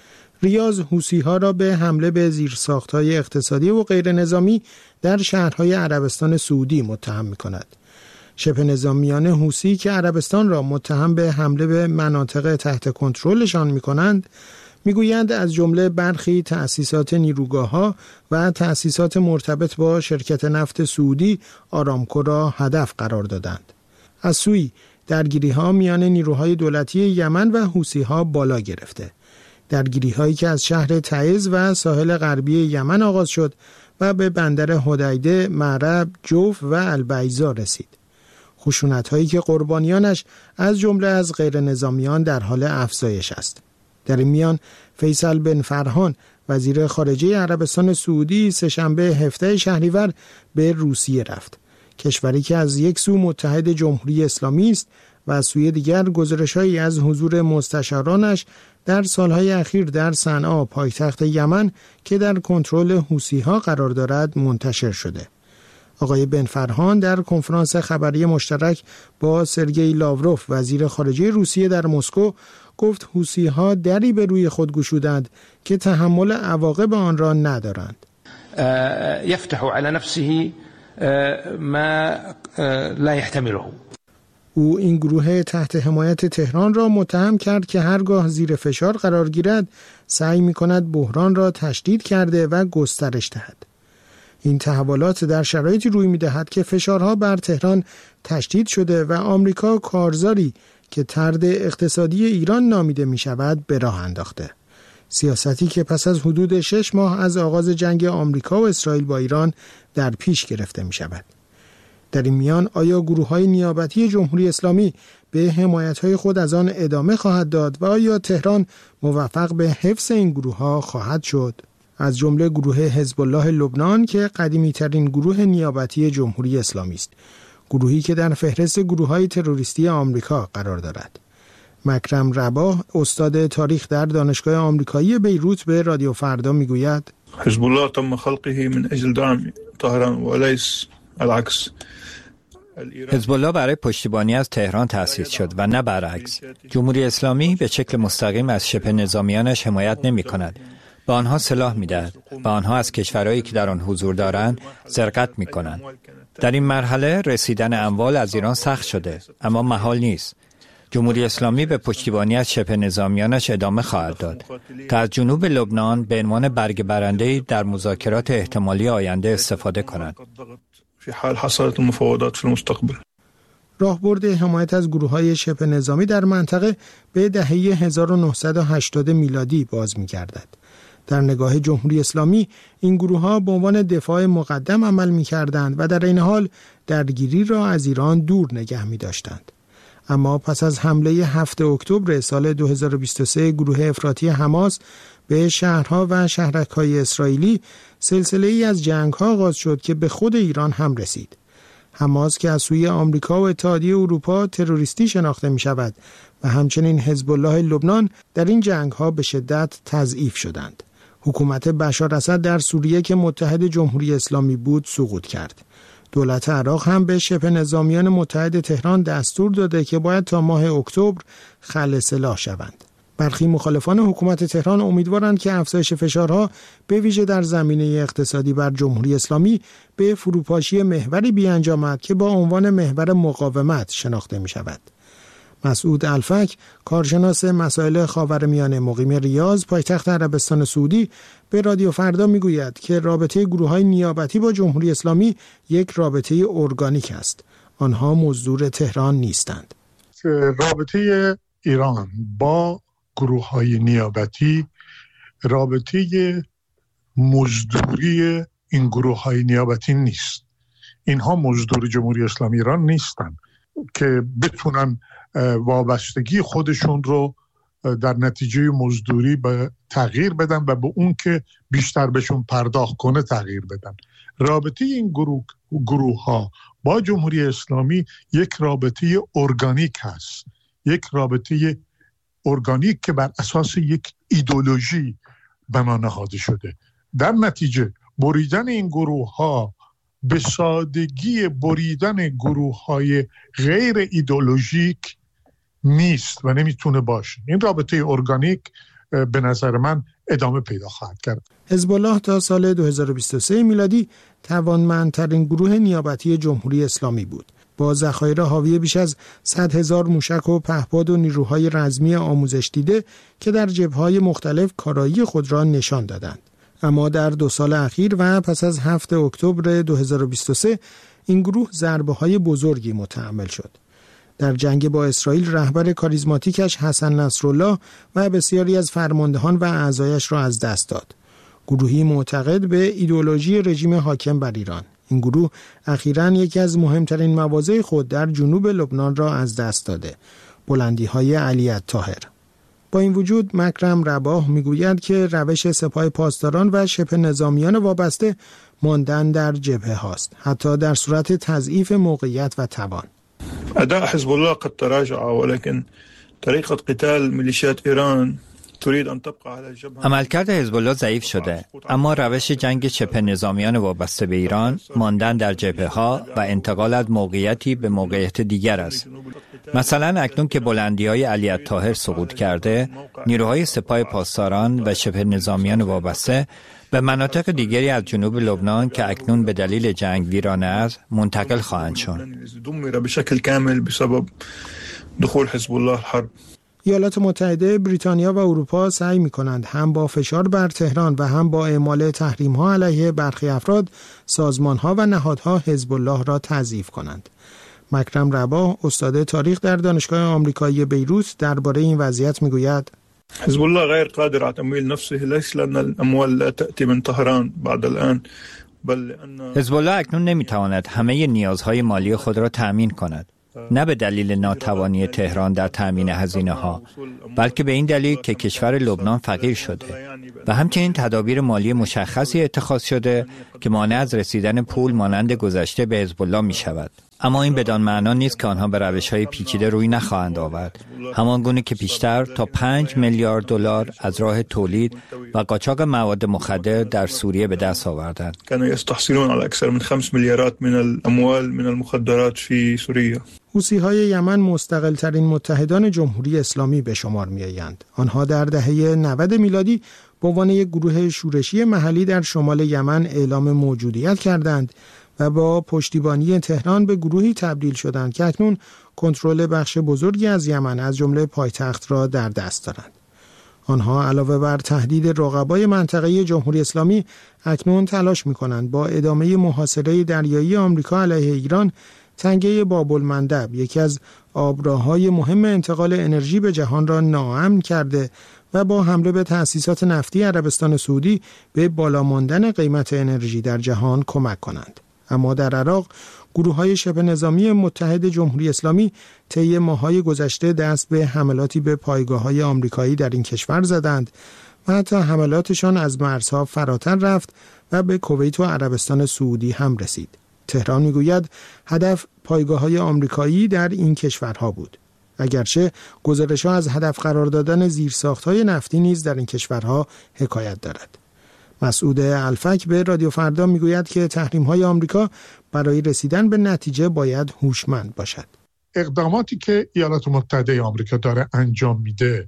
ریاض حوثی‌ها را به حمله به زیرساخت‌های اقتصادی و غیر نظامی در شهرهای عربستان سعودی متهم می کند. شبه نظامیان حوثی که عربستان را متهم به حمله به مناطق تحت کنترلشان می کنند، می گویند از جمله برخی تأسیسات نیروگاه‌ها و تأسیسات مرتبط با شرکت نفت سعودی آرامکو را هدف قرار دادند. از سوی درگیری‌ها میان نیروهای دولتی یمن و حوثی‌ها بالا گرفته. درگیری‌هایی که از شهر تعز و ساحل غربی یمن آغاز شد و به بندر حدیده، معرب، جوف و البیضا رسید. خشونت‌هایی که قربانیانش از جمله از غیر نظامیان در حال افزایش است. در این میان فیصل بن فرحان وزیر خارجه عربستان سعودی سه‌شنبه هفدهم شهریور به روسیه رفت. کشوری که از یک سو متحد جمهوری اسلامی است و از سوی دیگر گزارش‌هایی از حضور مستشارانش در سالهای اخیر در صنعا پایتخت یمن که در کنترل حوثی‌ها قرار دارد منتشر شده. آقای بن فرحان در کنفرانس خبری مشترک با سرگئی لاوروف وزیر خارجه روسیه در مسکو گفت حوثی‌ها دری به روی خود گشودند که تحمل عواقب آن را ندارند. یفتح علی نفسه ما لا يحتمله. او این گروه تحت حمایت تهران را متهم کرد که هرگاه زیر فشار قرار گیرد سعی می کند بحران را تشدید کرده و گسترش دهد. این تحولات در شرایطی روی می دهد که فشارها بر تهران تشدید شده و آمریکا کارزاری که طرد اقتصادی ایران نامیده می شود به راه انداخته. سیاستی که پس از حدود شش ماه از آغاز جنگ آمریکا و اسرائیل با ایران در پیش گرفته می شود. در این میان آیا گروه‌های نیابتی جمهوری اسلامی به حمایت‌های خود از آن ادامه خواهد داد و آیا تهران موفق به حفظ این گروه‌ها خواهد شد؟ از جمله گروه حزب الله لبنان که قدیمی‌ترین گروه نیابتی جمهوری اسلامی است، گروهی که در فهرست گروه‌های تروریستی آمریکا قرار دارد. مکرم رباح استاد تاریخ در دانشگاه آمریکایی بیروت به رادیو فردا میگوید حزب الله تم خلقه من اجل دعم طهران وليس العكس. حزب الله برای پشتیبانی از تهران تأسیس شد و نه برعکس. جمهوری اسلامی به شکل مستقیم از شبه نظامیانش حمایت نمی کند. به آنها سلاح می دهد. به آنها از کشورهایی که در آن حضور دارند سرقت می کنند. در این مرحله رسیدن اموال از ایران سخت شده، اما محال نیست. جمهوری اسلامی به پشتیبانی از شبه نظامیانش ادامه خواهد داد تا از جنوب لبنان به عنوان برگ برنده‌ای در مذاکرات احتمالی آینده استفاده کند. في حال حصلت المفاوضات في المستقبل. راهبرد حمایت از گروه‌های شبه نظامی در منطقه به دهه هزار و نهصد و هشتاد میلادی باز می‌گردد. در نگاه جمهوری اسلامی این گروه‌ها به عنوان دفاع مقدم عمل می‌کردند و در این حال درگیری را از ایران دور نگه می‌داشتند. اما پس از حمله هفتم اکتبر سال دو هزار و بیست و سه گروه افراطی حماس به شهرها و شهرک‌های اسرائیلی سلسله‌ای از جنگ‌ها آغاز شد که به خود ایران هم رسید. حماس که از سوی آمریکا و اتحادیه اروپا تروریستی شناخته می‌شود و همچنین حزب الله لبنان در این جنگ‌ها به شدت تضعیف شدند. حکومت بشار اسد در سوریه که متحد جمهوری اسلامی بود سقوط کرد. دولت عراق هم به شبه نظامیان متحد تهران دستور داده که باید تا ماه اکتبر خلع سلاح شوند. برخی مخالفان حکومت تهران امیدوارند که افزایش فشارها به ویژه در زمینه اقتصادی بر جمهوری اسلامی به فروپاشی محوری بیانجامد که با عنوان محور مقاومت شناخته می شود. مسعود الفک، کارشناس مسائل خاورمیانه مقیم ریاض، پایتخت عربستان سعودی، به رادیو فردا میگوید که رابطه گروه‌های نیابتی با جمهوری اسلامی یک رابطه ارگانیک است. آنها مزدور تهران نیستند. رابطه ایران با گروه‌های نیابتی رابطه مزدوری این گروه‌های نیابتی نیست. اینها مزدور جمهوری اسلامی ایران نیستند که بتونن وابستگی خودشون رو در نتیجه مزدوری به تغییر بدن و به اون که بیشتر بهشون پرداخت کنه تغییر بدن. رابطه این گروه گروه ها با جمهوری اسلامی یک رابطه ارگانیک هست، یک رابطه ارگانیک که بر اساس یک ایدئولوژی بنا نهاده شده. در نتیجه بریدن این گروه ها به سادگی بریدن گروه های غیر ایدئولوژیک نیست و نمیتونه باشه. این رابطه ارگانیک به نظر من ادامه پیدا خواهد کرد. حزب الله تا سال دو هزار و بیست و سه میلادی توانمندترین گروه نیابتی جمهوری اسلامی بود، با ذخایر حاوی بیش از صد هزار موشک و پهپاد و نیروهای رزمی آموزش دیده که در جبهه‌های مختلف کارایی خود را نشان دادند. اما در دو سال اخیر و پس از هفتم اکتبر دو هزار و بیست و سه این گروه ضربه‌های بزرگی متحمل شد. در جنگ با اسرائیل رهبر کاریزماتیکش حسن نصرالله و بسیاری از فرماندهان و اعضایش را از دست داد. گروهی معتقد به ایدئولوژی رژیم حاکم بر ایران. این گروه اخیراً یکی از مهمترین مواضع خود در جنوب لبنان را از دست داده، بلندی‌های علی الطاهر. با این وجود مکرم رباح میگوید که روش سپاه پاسداران و شبه نظامیان وابسته ماندن در جبهه هاست، حتی در صورت تضعیف موقعیت و توان. اداء حزب الله قد تراجع ولكن طريقه قتال ميليشيات ایران تريد ان تبقى على الجبهه. عملکرد حزب الله ضعیف شده، اما روش جنگ شبه نظامیان وابسته به ایران ماندن در جبهه ها و انتقال از موقعیتی به موقعیت دیگر است. مثلا اکنون که بلندی‌های علی الطاهر سقوط کرده، نیروهای سپاه پاسداران و شبه نظامیان وابسته به مناطق دیگری از جنوب لبنان که اکنون به دلیل جنگ ویرانه است منتقل خواهند شد. ایالات متحده، بریتانیا و اروپا سعی می‌کنند هم با فشار بر تهران و هم با اعمال تحریم‌ها علیه برخی افراد، سازمان‌ها و نهادها حزب الله را تضعیف کنند. مکرم رباح، استاد تاریخ در دانشگاه آمریکایی بیروت، درباره این وضعیت می‌گوید: حزب الله غير قادر على تمويل نفسه ليس لأن الأموال لا تأتي من طهران بعد الآن بل لأن حزب الله اکنون نمی‌تواند همه نیازهای مالی خود را تأمین کند، نه به دلیل ناتوانی تهران در تأمین هزینه‌ها، بلکه به این دلیل که کشور لبنان فقیر شده و همچنین تدابیر مالی مشخصی اتخاذ شده که مانع از رسیدن پول مانند گذشته به حزب الله می‌شود. اما این بدان معنا نیست که آنها به روش‌های پیچیده روی نخواهند آورد. همان گونه که پیشتر تا پنج میلیارد دلار از راه تولید و قاچاق مواد مخدر در سوریه به دست آوردند. كانوا يستحصلون على أكثر من خمس مليارات من الأموال من المخدرات في سوريا. حوثی‌های یمن مستقل‌ترین متحدان جمهوری اسلامی به شمار می‌آیند. آنها در دهه نود میلادی به عنوان یک گروه شورشی محلی در شمال یمن اعلام موجودیت کردند و با پشتیبانی تهران به گروهی تبدیل شدند که اکنون کنترل بخش بزرگی از یمن از جمله پایتخت را در دست دارند. آنها علاوه بر تهدید رقبای منطقه‌ای جمهوری اسلامی اکنون تلاش می‌کنند با ادامه محاصره دریایی آمریکا علیه ایران تنگه باب المندب، یکی از آبراه‌های مهم انتقال انرژی به جهان را ناامن کرده و با حمله به تأسیسات نفتی عربستان سعودی به بالا ماندن قیمت انرژی در جهان کمک کنند. اما در عراق گروه‌های شبه نظامی متحد جمهوری اسلامی طی ماه‌های گذشته دست به حملاتی به پایگاه‌های آمریکایی در این کشور زدند و حتی حملاتشان از مرزها فراتر رفت و به کویت و عربستان سعودی هم رسید. تهران میگوید هدف پایگاه‌های آمریکایی در این کشورها بود. اگرچه گزارش‌ها از هدف قرار دادن زیرساخت‌های نفتی نیز در این کشورها حکایت دارد. مسعود الفک به رادیو فردا میگوید که تحریم‌های آمریکا برای رسیدن به نتیجه باید هوشمند باشد. اقداماتی که ایالات متحده آمریکا داره انجام میده،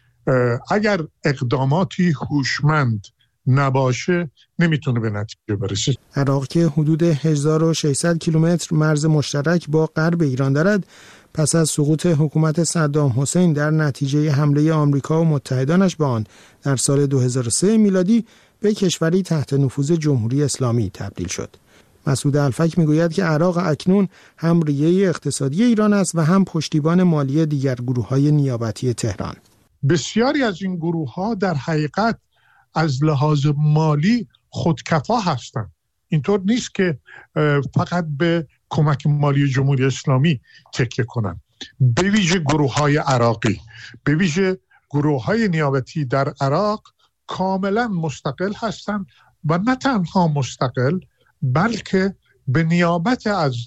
اگر اقداماتی هوشمند نباشه نمیتونه به نتیجه برسه. عراق که حدود هزار و ششصد کیلومتر مرز مشترک با غرب ایران دارد، پس از سقوط حکومت صدام حسین در نتیجه حمله آمریکا و متحدانش به آن در سال دو هزار و سه میلادی به کشوری تحت نفوذ جمهوری اسلامی تبدیل شد. مسعود الفک میگوید که عراق اکنون هم ریه اقتصادی ایران است و هم پشتیبان مالی دیگر گروه‌های نیابتی تهران. بسیاری از این گروه‌ها در حقیقت از لحاظ مالی خودکفا هستند. اینطور نیست که فقط به کمک مالی جمهوری اسلامی تکیه کنند. به ویژه گروه‌های عراقی، به ویژه گروه‌های نیابتی در عراق کاملا مستقل هستند و نه تنها مستقل بلکه به نیابت از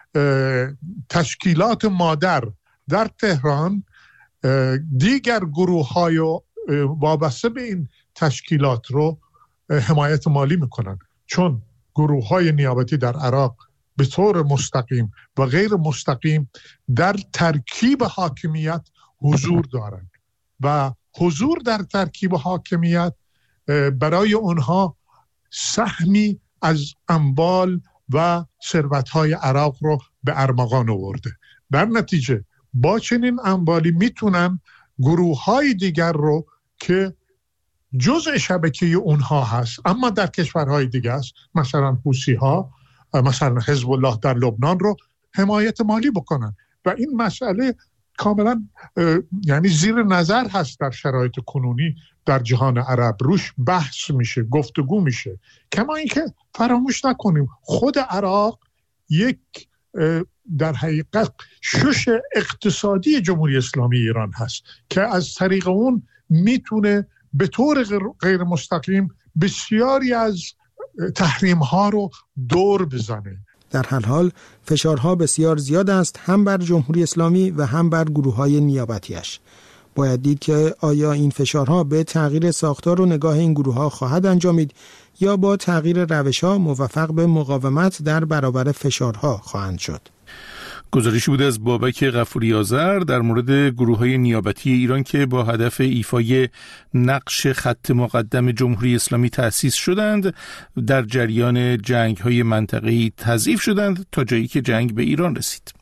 تشکیلات مادر در تهران دیگر گروه‌های وابسته به این تشکیلات رو حمایت مالی میکنن، چون گروه‌های نیابتی در عراق به طور مستقیم و غیر مستقیم در ترکیب حاکمیت حضور دارند و حضور در ترکیب حاکمیت برای اونها سهمی از اموال و ثروت‌های عراق رو به ارمغان آورده. در نتیجه با چنین اموالی میتونن گروه‌های دیگر رو که جزء شبکه اونها هست اما در کشورهای دیگه است، مثلا حوثی‌ها، مثلا حزب الله در لبنان رو حمایت مالی بکنن و این مسئله کاملا یعنی زیر نظر هست در شرایط کنونی در جهان عرب، روش بحث میشه، گفتگو میشه. کما اینکه فراموش نکنیم خود عراق یک در حقیقت شش اقتصادی جمهوری اسلامی ایران هست که از طریق اون میتونه به طور غیر مستقیم بسیاری از تحریم ها رو دور بزنه. در هر حال فشارها بسیار زیاد است، هم بر جمهوری اسلامی و هم بر گروه‌های نیابتیش. باید دید که آیا این فشارها به تغییر ساختار و نگاه این گروه‌ها خواهد انجامید یا با تغییر روش‌ها موفق به مقاومت در برابر فشارها خواهند شد. گزارشی بود از بابک غفوری آذر در مورد گروه‌های نیابتی ایران که با هدف ایفای نقش خط مقدم جمهوری اسلامی تأسیس شدند، در جریان جنگ‌های منطقه‌ای تضعیف شدند تا جایی که جنگ به ایران رسید.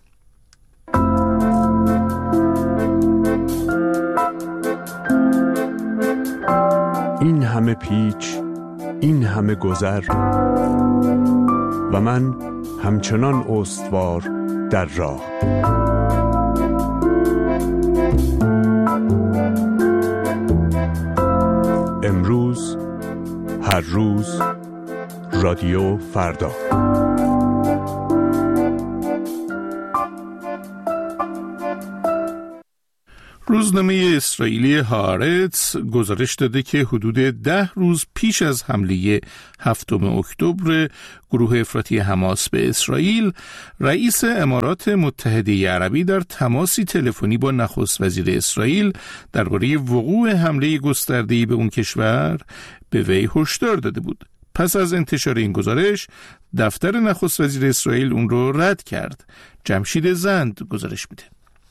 این همه پیچ، این همه گذر و من همچنان استوار در راه. امروز، هر روز، رادیو فردا. روز روزنامه اسرائیلی هارتس گزارش داده که حدود ده روز پیش از حمله هفتم اکتبر گروه افراطی حماس به اسرائیل، رئیس امارات متحده عربی در تماسی تلفنی با نخست وزیر اسرائیل درباره وقوع حمله گسترده‌ای به اون کشور به وی هشدار داده بود. پس از انتشار این گزارش، دفتر نخست وزیر اسرائیل اون رو رد کرد. جمشید زند گزارش میده.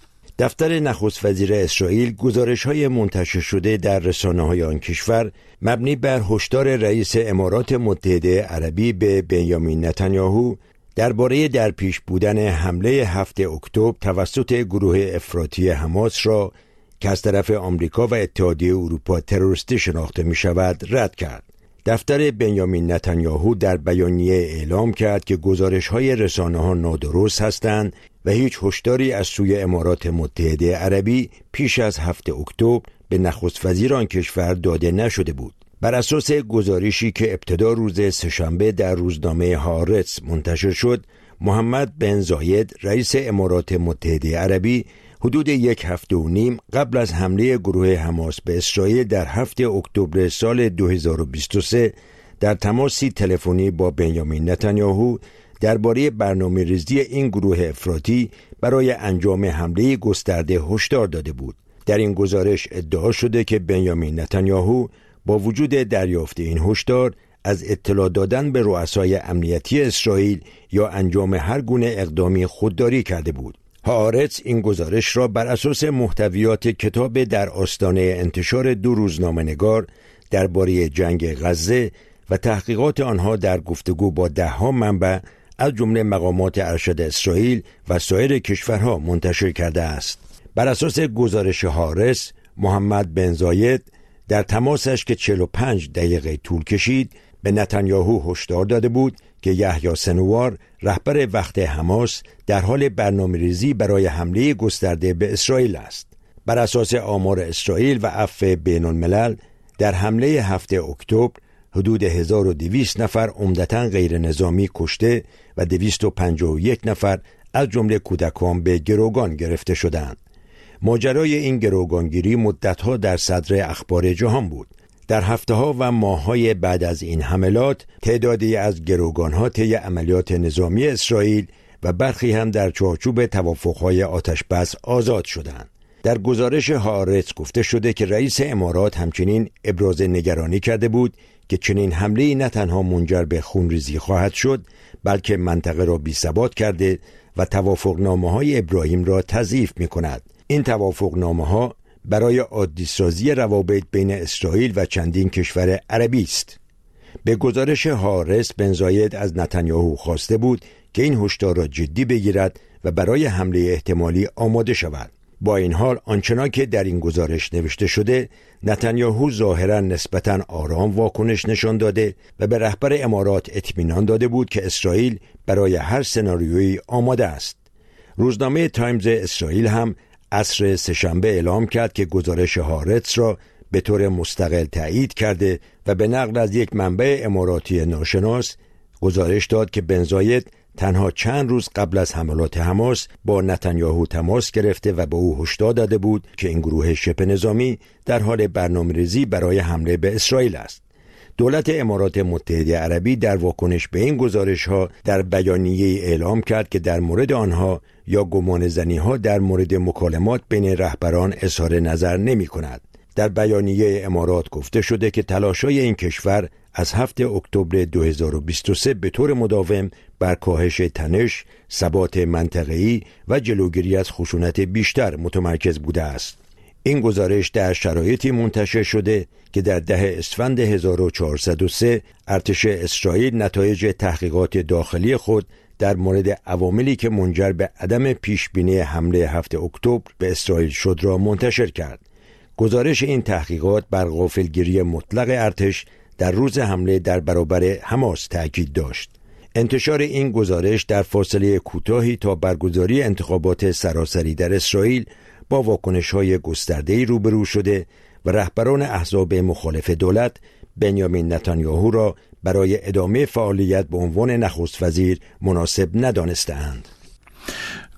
دفتر نخست وزیر اسرائیل گزارش‌های منتشر شده در رسانه‌های آن کشور مبنی بر هشدار رئیس امارات متحده عربی به بنیامین نتانیاهو درباره در پیش بودن حمله هفتم اکتبر توسط گروه افراطی حماس را که از طرف آمریکا و اتحادیه اروپا تروریستی شناخته می‌شود رد کرد. دفتر بنیامین نتانیاهو در بیانیه اعلام کرد که گزارش‌های رسانه‌ها نادرست هستند و هیچ هشداری از سوی امارات متحده عربی پیش از هفتم اکتبر به نخست وزیر آن کشور داده نشده بود. بر اساس گزارشی که ابتدا روز سه‌شنبه در روزنامه هارتس منتشر شد، محمد بن زاید رئیس امارات متحده عربی حدود یک هفته و نیم قبل از حمله گروه حماس به اسرائیل در هفتم اکتبر سال دو هزار و بیست و سه در تماسی تلفنی با بنیامین نتانیاهو درباره برنامه‌ریزی این گروه افراطی برای انجام حمله گسترده هشدار داده بود. در این گزارش ادعا شده که بنیامین نتانیاهو با وجود دریافت این هشدار از اطلاع دادن به رؤسای امنیتی اسرائیل یا انجام هر گونه اقدامی خودداری کرده بود. هارتس این گزارش را بر اساس محتویات کتاب در آستانه انتشار دو روزنامه‌نگار درباره جنگ غزه و تحقیقات آنها در گفتگو با ده‌ها منبع از جمله مقامات ارشد اسرائیل و سایر کشورها منتشر کرده است. بر اساس گزارش هارتس، محمد بن زاید در تماسش که چهل و پنج دقیقه طول کشید به نتانیاهو هشدار داده بود که یحیی سنوار رهبر وقت حماس در حال برنامه‌ریزی برای حمله گسترده به اسرائیل است. بر اساس آمار اسرائیل و عفو بین الملل در حمله هفتم اکتبر حدود هزار و دویست نفر عمدتاً غیر نظامی کشته و دویست و پنجاه و یک نفر از جمله کودکان به گروگان گرفته شدند. ماجرای این گروگانگیری مدتها در صدر اخبار جهان بود. در هفته‌ها و ماه‌های بعد از این حملات تعدادی از گروگان‌ها طی عملیات نظامی اسرائیل و برخی هم در چارچوب توافق‌های آتش‌بس آزاد شدند. در گزارش هارتس گفته شده که رئیس امارات همچنین ابراز نگرانی کرده بود که چنین حمله‌ای نه تنها منجر به خونریزی خواهد شد، بلکه منطقه را بی‌ثبات کرده و توافقنامه‌های ابراهیم را تضعیف می‌کند. این توافقنامه‌ها برای عادی‌سازی روابط بین اسرائیل و چندین کشور عربی است. به گزارش هارتس، بن زاید از نتانیاهو خواسته بود که این هشدار را جدی بگیرد و برای حمله احتمالی آماده شود. با این حال آنچنان که در این گزارش نوشته شده، نتانیاهو ظاهراً نسبتاً آرام واکنش نشان داده و به رهبر امارات اطمینان داده بود که اسرائیل برای هر سناریویی آماده است. روزنامه تایمز اسرائیل هم عصر سه‌شنبه اعلام کرد که گزارش هارتس را به طور مستقل تایید کرده و به نقل از یک منبع اماراتی ناشناس گزارش داد که بن زاید تنها چند روز قبل از حملات حماس با نتانیاهو تماس گرفته و به او هشدار داده بود که این گروه شبه نظامی در حال برنامه‌ریزی برای حمله به اسرائیل است. دولت امارات متحده عربی در واکنش به این گزارش‌ها در بیانیه‌ای اعلام کرد که در مورد آنها یا گمان زنی‌ها در مورد مکالمات بین رهبران اظهار نظر نمی‌کند. در بیانیه امارات گفته شده که تلاش‌های این کشور از هفتم اکتبر دو هزار و بیست و سه به طور مداوم بر کاهش تنش، ثبات منطقه‌ای و جلوگیری از خشونت بیشتر متمرکز بوده است. این گزارش در شرایطی منتشر شده که در ده اسفند هزار و چهارصد و سه ارتش اسرائیل نتایج تحقیقات داخلی خود در مورد عواملی که منجر به عدم پیشبینی حمله هفتم اکتبر به اسرائیل شد را منتشر کرد. گزارش این تحقیقات بر غافلگیری مطلق ارتش در روز حمله در برابر حماس تأکید داشت. انتشار این گزارش در فاصله کوتاهی تا برگزاری انتخابات سراسری در اسرائیل با واکنش‌های گسترده‌ای روبرو شده و رهبران احزاب مخالف دولت بنیامین نتانیاهو را برای ادامه فعالیت به عنوان نخست وزیر مناسب ندانستند.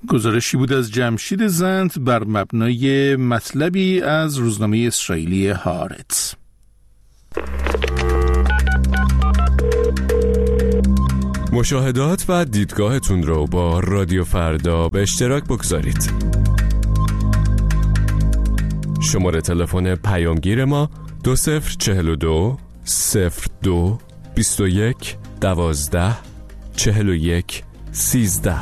گزارشی بود از جمشید زند بر مبنای مطلبی از روزنامه اسرائیلی هارتز. مشاهدات و دیدگاهتون رو با رادیو فردا به اشتراک بگذارید. شماره تلفن پیامگیر ما دو صفر چهل و دو صفر دو بیست و یک دوازده چهل و یک سیزده.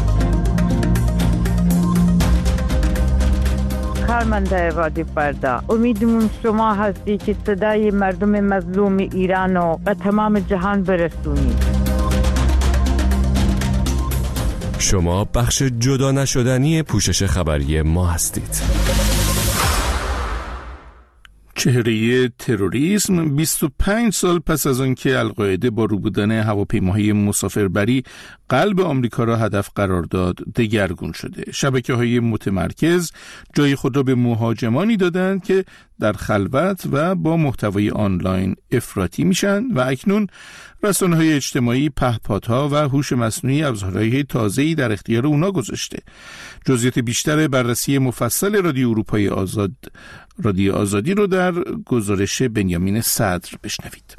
کارمنده رادیو فردا، امیدمون شما هستی که صدای مردم مظلوم ایران و به تمام جهان برسونید. شما بخش جدا نشدنی پوشش خبری ما هستید. چهره تروریسم بیست و پنج سال پس از آن که القاعده با روبودن هواپیماهای مسافربری قلب آمریکا را هدف قرار داد دگرگون شده. شبکه‌های متمرکز جای خود را به مهاجمانی دادند که در خلوت و با محتوای آنلاین افراطی میشن و اکنون رسانه‌های اجتماعی پهپادها و هوش مصنوعی ابزارهای تازه‌ای در اختیار اونا گذاشته. جزئیات بیشتر بررسی مفصل رادیو اروپای آزاد رادیو آزادی رو در گزارش بنیامین صدر بشنوید.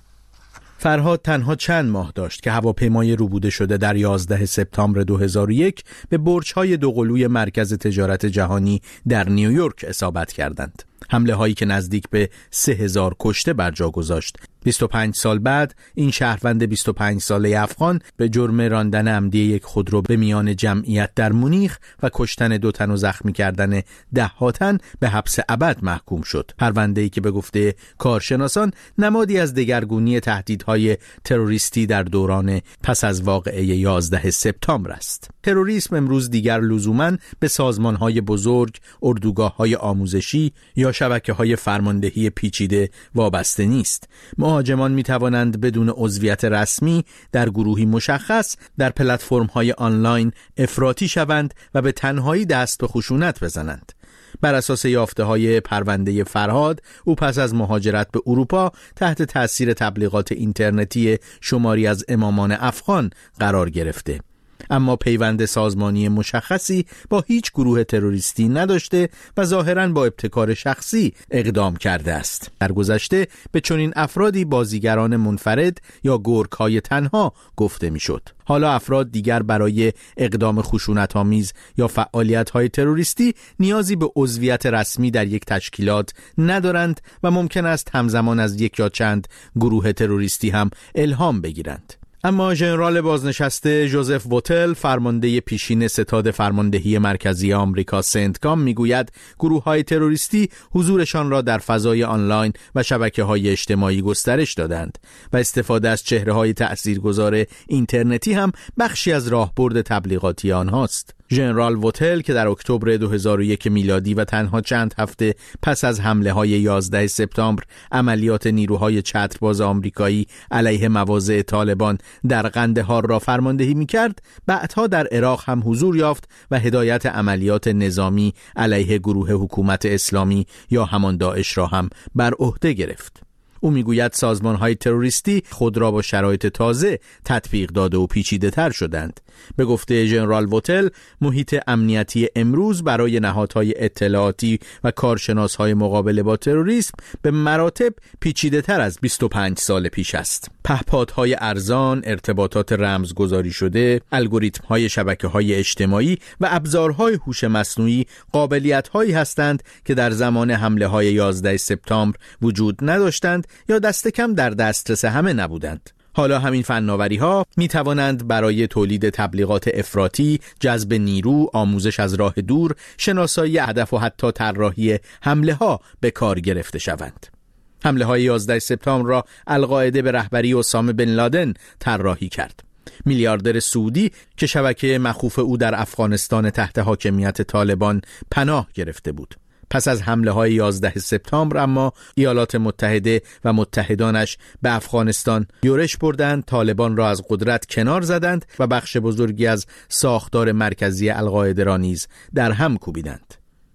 فرهاد تنها چند ماه داشت که هواپیمای روبوده شده در یازده سپتامبر دو هزار و یک به برج‌های دوقلوی مرکز تجارت جهانی در نیویورک اصابت کردند. حمله هایی که نزدیک به سه هزار کشته بر جا گذاشت. بیست و پنج سال بعد این شهروند بیست و پنج ساله افغان به جرم راندن عمدی یک خودرو به میان جمعیت در مونیخ و کشتن دو تن و زخمی کردن ده ها تن به حبس ابد محکوم شد. پرونده‌ای که به گفته کارشناسان نمادی از دگرگونی تهدیدهای تروریستی در دوران پس از واقعه یازده سپتامبر است. تروریسم امروز دیگر لزوماً به سازمان‌های بزرگ، اردوگاه‌های آموزشی یا شبکه‌های فرماندهی پیچیده وابسته نیست. مهاجمان می توانند بدون عضویت رسمی در گروهی مشخص در پلتفرم‌های آنلاین افراطی شوند و به تنهایی دست به خشونت بزنند. بر اساس یافته‌های پرونده فرهاد، او پس از مهاجرت به اروپا تحت تأثیر تبلیغات اینترنتی شماری از امامان افغان قرار گرفته، اما پیوند سازمانی مشخصی با هیچ گروه تروریستی نداشته و ظاهراً با ابتکار شخصی اقدام کرده است. در گذشته به چنین افرادی بازیگران منفرد یا گورک‌های تنها گفته میشد. حالا افراد دیگر برای اقدام خشونت‌آمیز یا فعالیت‌های تروریستی نیازی به عضویت رسمی در یک تشکیلات ندارند و ممکن است همزمان از یک یا چند گروه تروریستی هم الهام بگیرند. اما ژنرال بازنشسته جوزف ووتل، فرمانده پیشین ستاد فرماندهی مرکزی آمریکا سنتکام، میگوید گروه‌های تروریستی حضورشان را در فضای آنلاین و شبکه‌های اجتماعی گسترش دادند و استفاده از چهره‌های تأثیرگذار اینترنتی هم بخشی از راهبرد تبلیغاتی آنهاست. ژنرال ووتل که در اکتبر دو هزار و یک میلادی و تنها چند هفته پس از حمله‌های یازده سپتامبر عملیات نیروهای چترباز آمریکایی علیه مواضع طالبان در قندهار را فرماندهی می‌کرد، بعدها در عراق هم حضور یافت و هدایت عملیات نظامی علیه گروه حکومت اسلامی یا همان داعش را هم بر عهده گرفت. او میگوید سازمان‌های تروریستی خود را با شرایط تازه تطبیق داده و پیچیده تر شدند. به گفته ژنرال ووتل، محیط امنیتی امروز برای نهادهای اطلاعاتی و کارشناس‌های مقابله با تروریسم به مراتب پیچیده تر از بیست و پنج سال پیش است. پهپادهای ارزان، ارتباطات رمزگذاری شده، الگوریتم‌های شبکه‌های اجتماعی و ابزارهای هوش مصنوعی قابلیت‌هایی هستند که در زمان حمله‌های یازده سپتامبر وجود نداشتند یا دست کم در دسترس همه نبودند. حالا همین فناوری‌ها می توانند برای تولید تبلیغات افراطی، جذب نیرو، آموزش از راه دور، شناسایی هدف و حتی طراحی حمله‌ها به کار گرفته شوند. حمله‌های یازده سپتامبر را القاعده به رهبری اسامه بن لادن طراحی کرد. میلیاردر سعودی که شبکه مخوف او در افغانستان تحت حاکمیت طالبان پناه گرفته بود. پس از حمله های یازده سپتامبر اما ایالات متحده و متحدانش به افغانستان یورش بردند، طالبان را از قدرت کنار زدند و بخش بزرگی از ساختار مرکزی القاعده را نیز در هم کوبیدند.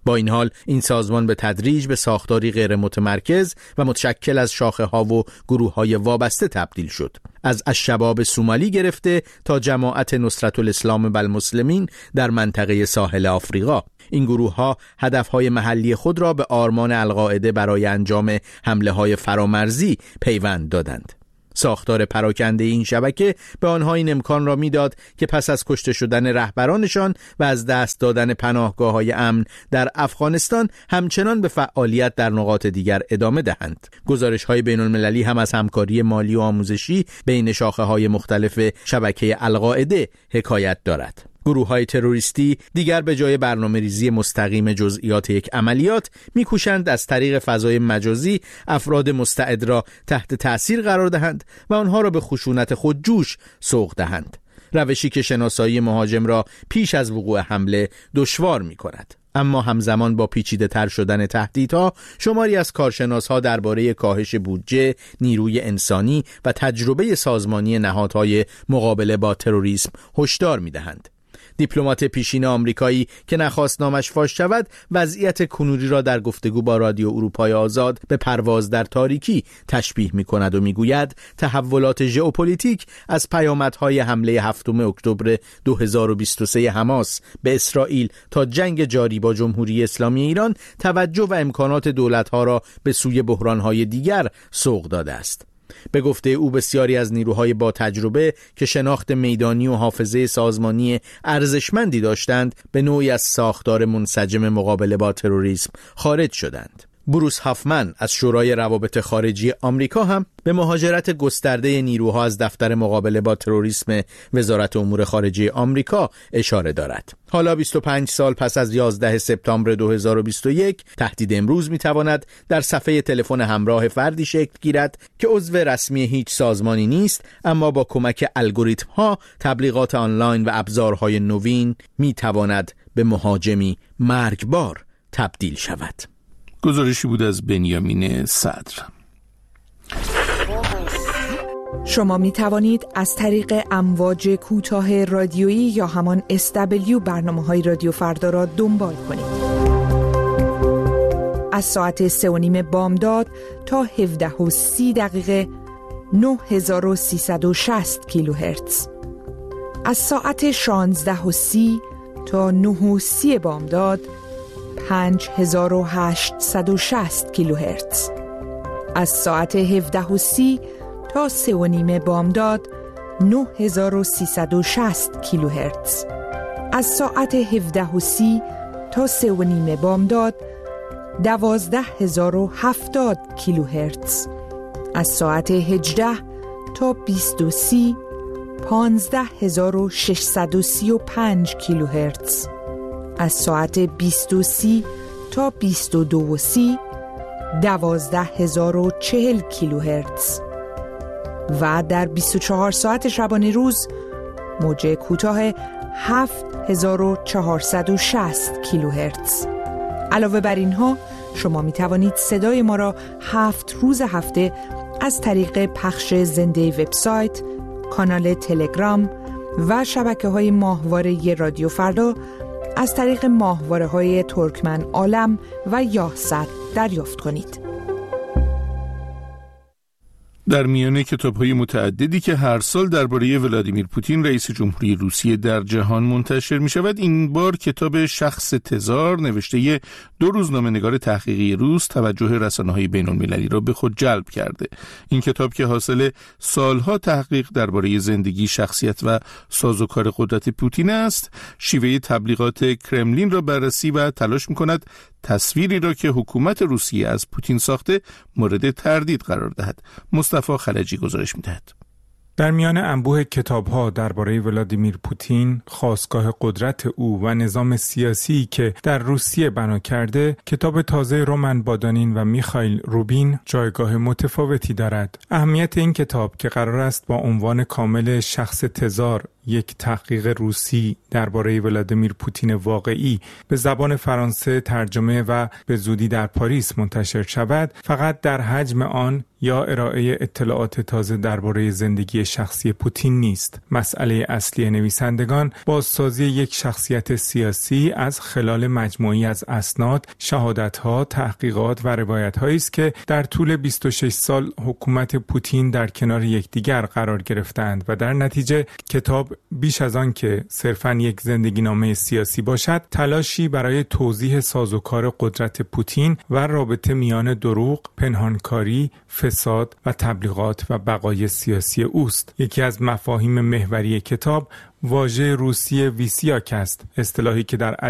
با این حال این سازمان به تدریج به ساختاری غیر متمرکز و متشکل از شاخه‌ها و گروه‌های وابسته تبدیل شد. از الشباب سومالی گرفته تا جماعت نصرت الاسلام والمسلمین در منطقه ساحل آفریقا، این گروه‌ها هدف‌های محلی خود را به آرمان القاعده برای انجام حمله‌های فرامرزی پیوند دادند. ساختار پراکنده این شبکه به آنها این امکان را میداد که پس از کشته شدن رهبرانشان و از دست دادن پناهگاه‌های امن در افغانستان همچنان به فعالیت در نقاط دیگر ادامه دهند. گزارش‌های بین‌المللی هم از همکاری مالی و آموزشی بین شاخه‌های مختلف شبکه القاعده حکایت دارد. گروه‌های تروریستی دیگر به جای برنامه‌ریزی مستقیم جزئیات یک عملیات می‌کوشند از طریق فضای مجازی افراد مستعد را تحت تأثیر قرار دهند و آنها را به خشونت خودجوش سوق دهند. روشی که شناسایی مهاجم را پیش از وقوع حمله دشوار می‌کند. اما همزمان با پیچیده تر شدن تهدیدها، شماری از کارشناس‌ها درباره کاهش بودجه، نیروی انسانی و تجربه سازمانی نهادهای مقابله با تروریسم هشدار می‌دهند. دیپلمات پیشین آمریکایی که نخواست نامش فاش شود، وضعیت کنونی را در گفتگو با رادیو اروپای آزاد به پرواز در تاریکی تشبیه می‌کند و می‌گوید تحولات ژئوپلیتیک از پیامدهای حمله هفتم اکتبر دو هزار و بیست و سه حماس به اسرائیل تا جنگ جاری با جمهوری اسلامی ایران توجه و امکانات دولت‌ها را به سوی بحران‌های دیگر سوق داده است. به گفته او بسیاری از نیروهای با تجربه که شناخت میدانی و حافظه سازمانی ارزشمندی داشتند به نوعی از ساختار منسجم مقابله با تروریسم خارج شدند. بروس هافمن از شورای روابط خارجی آمریکا هم به مهاجرت گسترده نیروها از دفتر مقابله با تروریسم وزارت امور خارجه آمریکا اشاره دارد. حالا بیست و پنج سال پس از یازده سپتامبر دو هزار و بیست و یک، تهدید امروز میتواند در صفحه تلفن همراه فردی شکل گیرد که عضو رسمی هیچ سازمانی نیست، اما با کمک الگوریتم‌ها، تبلیغات آنلاین و ابزارهای نوین میتواند به مهاجمی مرگبار تبدیل شود. گزارشی بود از بنیامین صدر. شما می توانید از طریق امواج کوتاه رادیویی یا همان اس دبلیو برنامه‌های رادیو فردا را دنبال کنید. از ساعت سه و نیم بامداد تا هفده و سی دقیقه نه هزار و سیصد و شصت کیلوهرتز. از ساعت شانزده و سی تا نه و سی بامداد پنج هزار و هشتصد و شصت کیلوهرتز. از ساعت هفده و سی تا سه و نیم بامداد نه هزار و سیصد و شصت کیلوهرتز. از ساعت هفده و سی تا سه و نیم بامداد دوازده هزار و هفتاد کیلوهرتز. از ساعت هجده تا بیست و سی پانزده هزار و ششصد و سی و پنج کیلوهرتز. از ساعت بیست و سی تا بیست و دو و سی دوازده هزار و چهل کیلوهرتز. و در بیست و چهار ساعت شبانه روز موج کوتاه هفت هزار و چهارصد و شصت کیلوهرتز. علاوه بر اینها شما می توانید صدای ما را هفت روز هفته از طریق پخش زنده وبسایت، کانال تلگرام و شبکه‌های ماهواره رادیو فردا از طریق ماهواره‌های ترکمن عالم و یاهصد دریافت کنید. در میان کتاب‌های متعددی که هر سال درباره ولادیمیر پوتین رئیس جمهوری روسیه در جهان منتشر می‌شود، این بار کتاب شخص تزار نوشته دو روزنامه‌نگار تحقیقی روس توجه رسانه‌های بین‌المللی را به خود جلب کرده. این کتاب که حاصل سالها تحقیق درباره زندگی، شخصیت و سازوکار قدرت پوتین است، شیوه تبلیغات کرملین را بررسی و تلاش می‌کند تصویری را که حکومت روسیه از پوتین ساخته مورد تردید قرار دهد. مصطفی خلجی گزارش می‌دهد. در میان انبوه کتاب‌ها درباره ولادیمیر پوتین، خاستگاه قدرت او و نظام سیاسی که در روسیه بنا کرده، کتاب تازه رومن بادانین و میخائیل روبین جایگاه متفاوتی دارد. اهمیت این کتاب که قرار است با عنوان کامل شخص تزار یک تحقیق روسی درباره ولادیمیر پوتین واقعی به زبان فرانسه ترجمه و به زودی در پاریس منتشر شود، فقط در حجم آن یا ارائه اطلاعات تازه درباره زندگی شخصی پوتین نیست. مسئله اصلی نویسندگان بازسازی یک شخصیت سیاسی از خلال مجموعی از اسناد، شهادت‌ها، تحقیقات و روایت‌هایی است که در طول بیست و شش سال حکومت پوتین در کنار یکدیگر قرار گرفتند و در نتیجه کتاب بیش از آن که صرفاً یک زندگینامه سیاسی باشد، تلاشی برای توضیح سازوکار قدرت پوتین و رابطه میان دروغ، پنهانکاری، فساد و تبلیغات و بقای سیاسی اوست. یکی از مفاهیم محوری کتاب واژه روسی ویسیاک است، اصطلاحی که در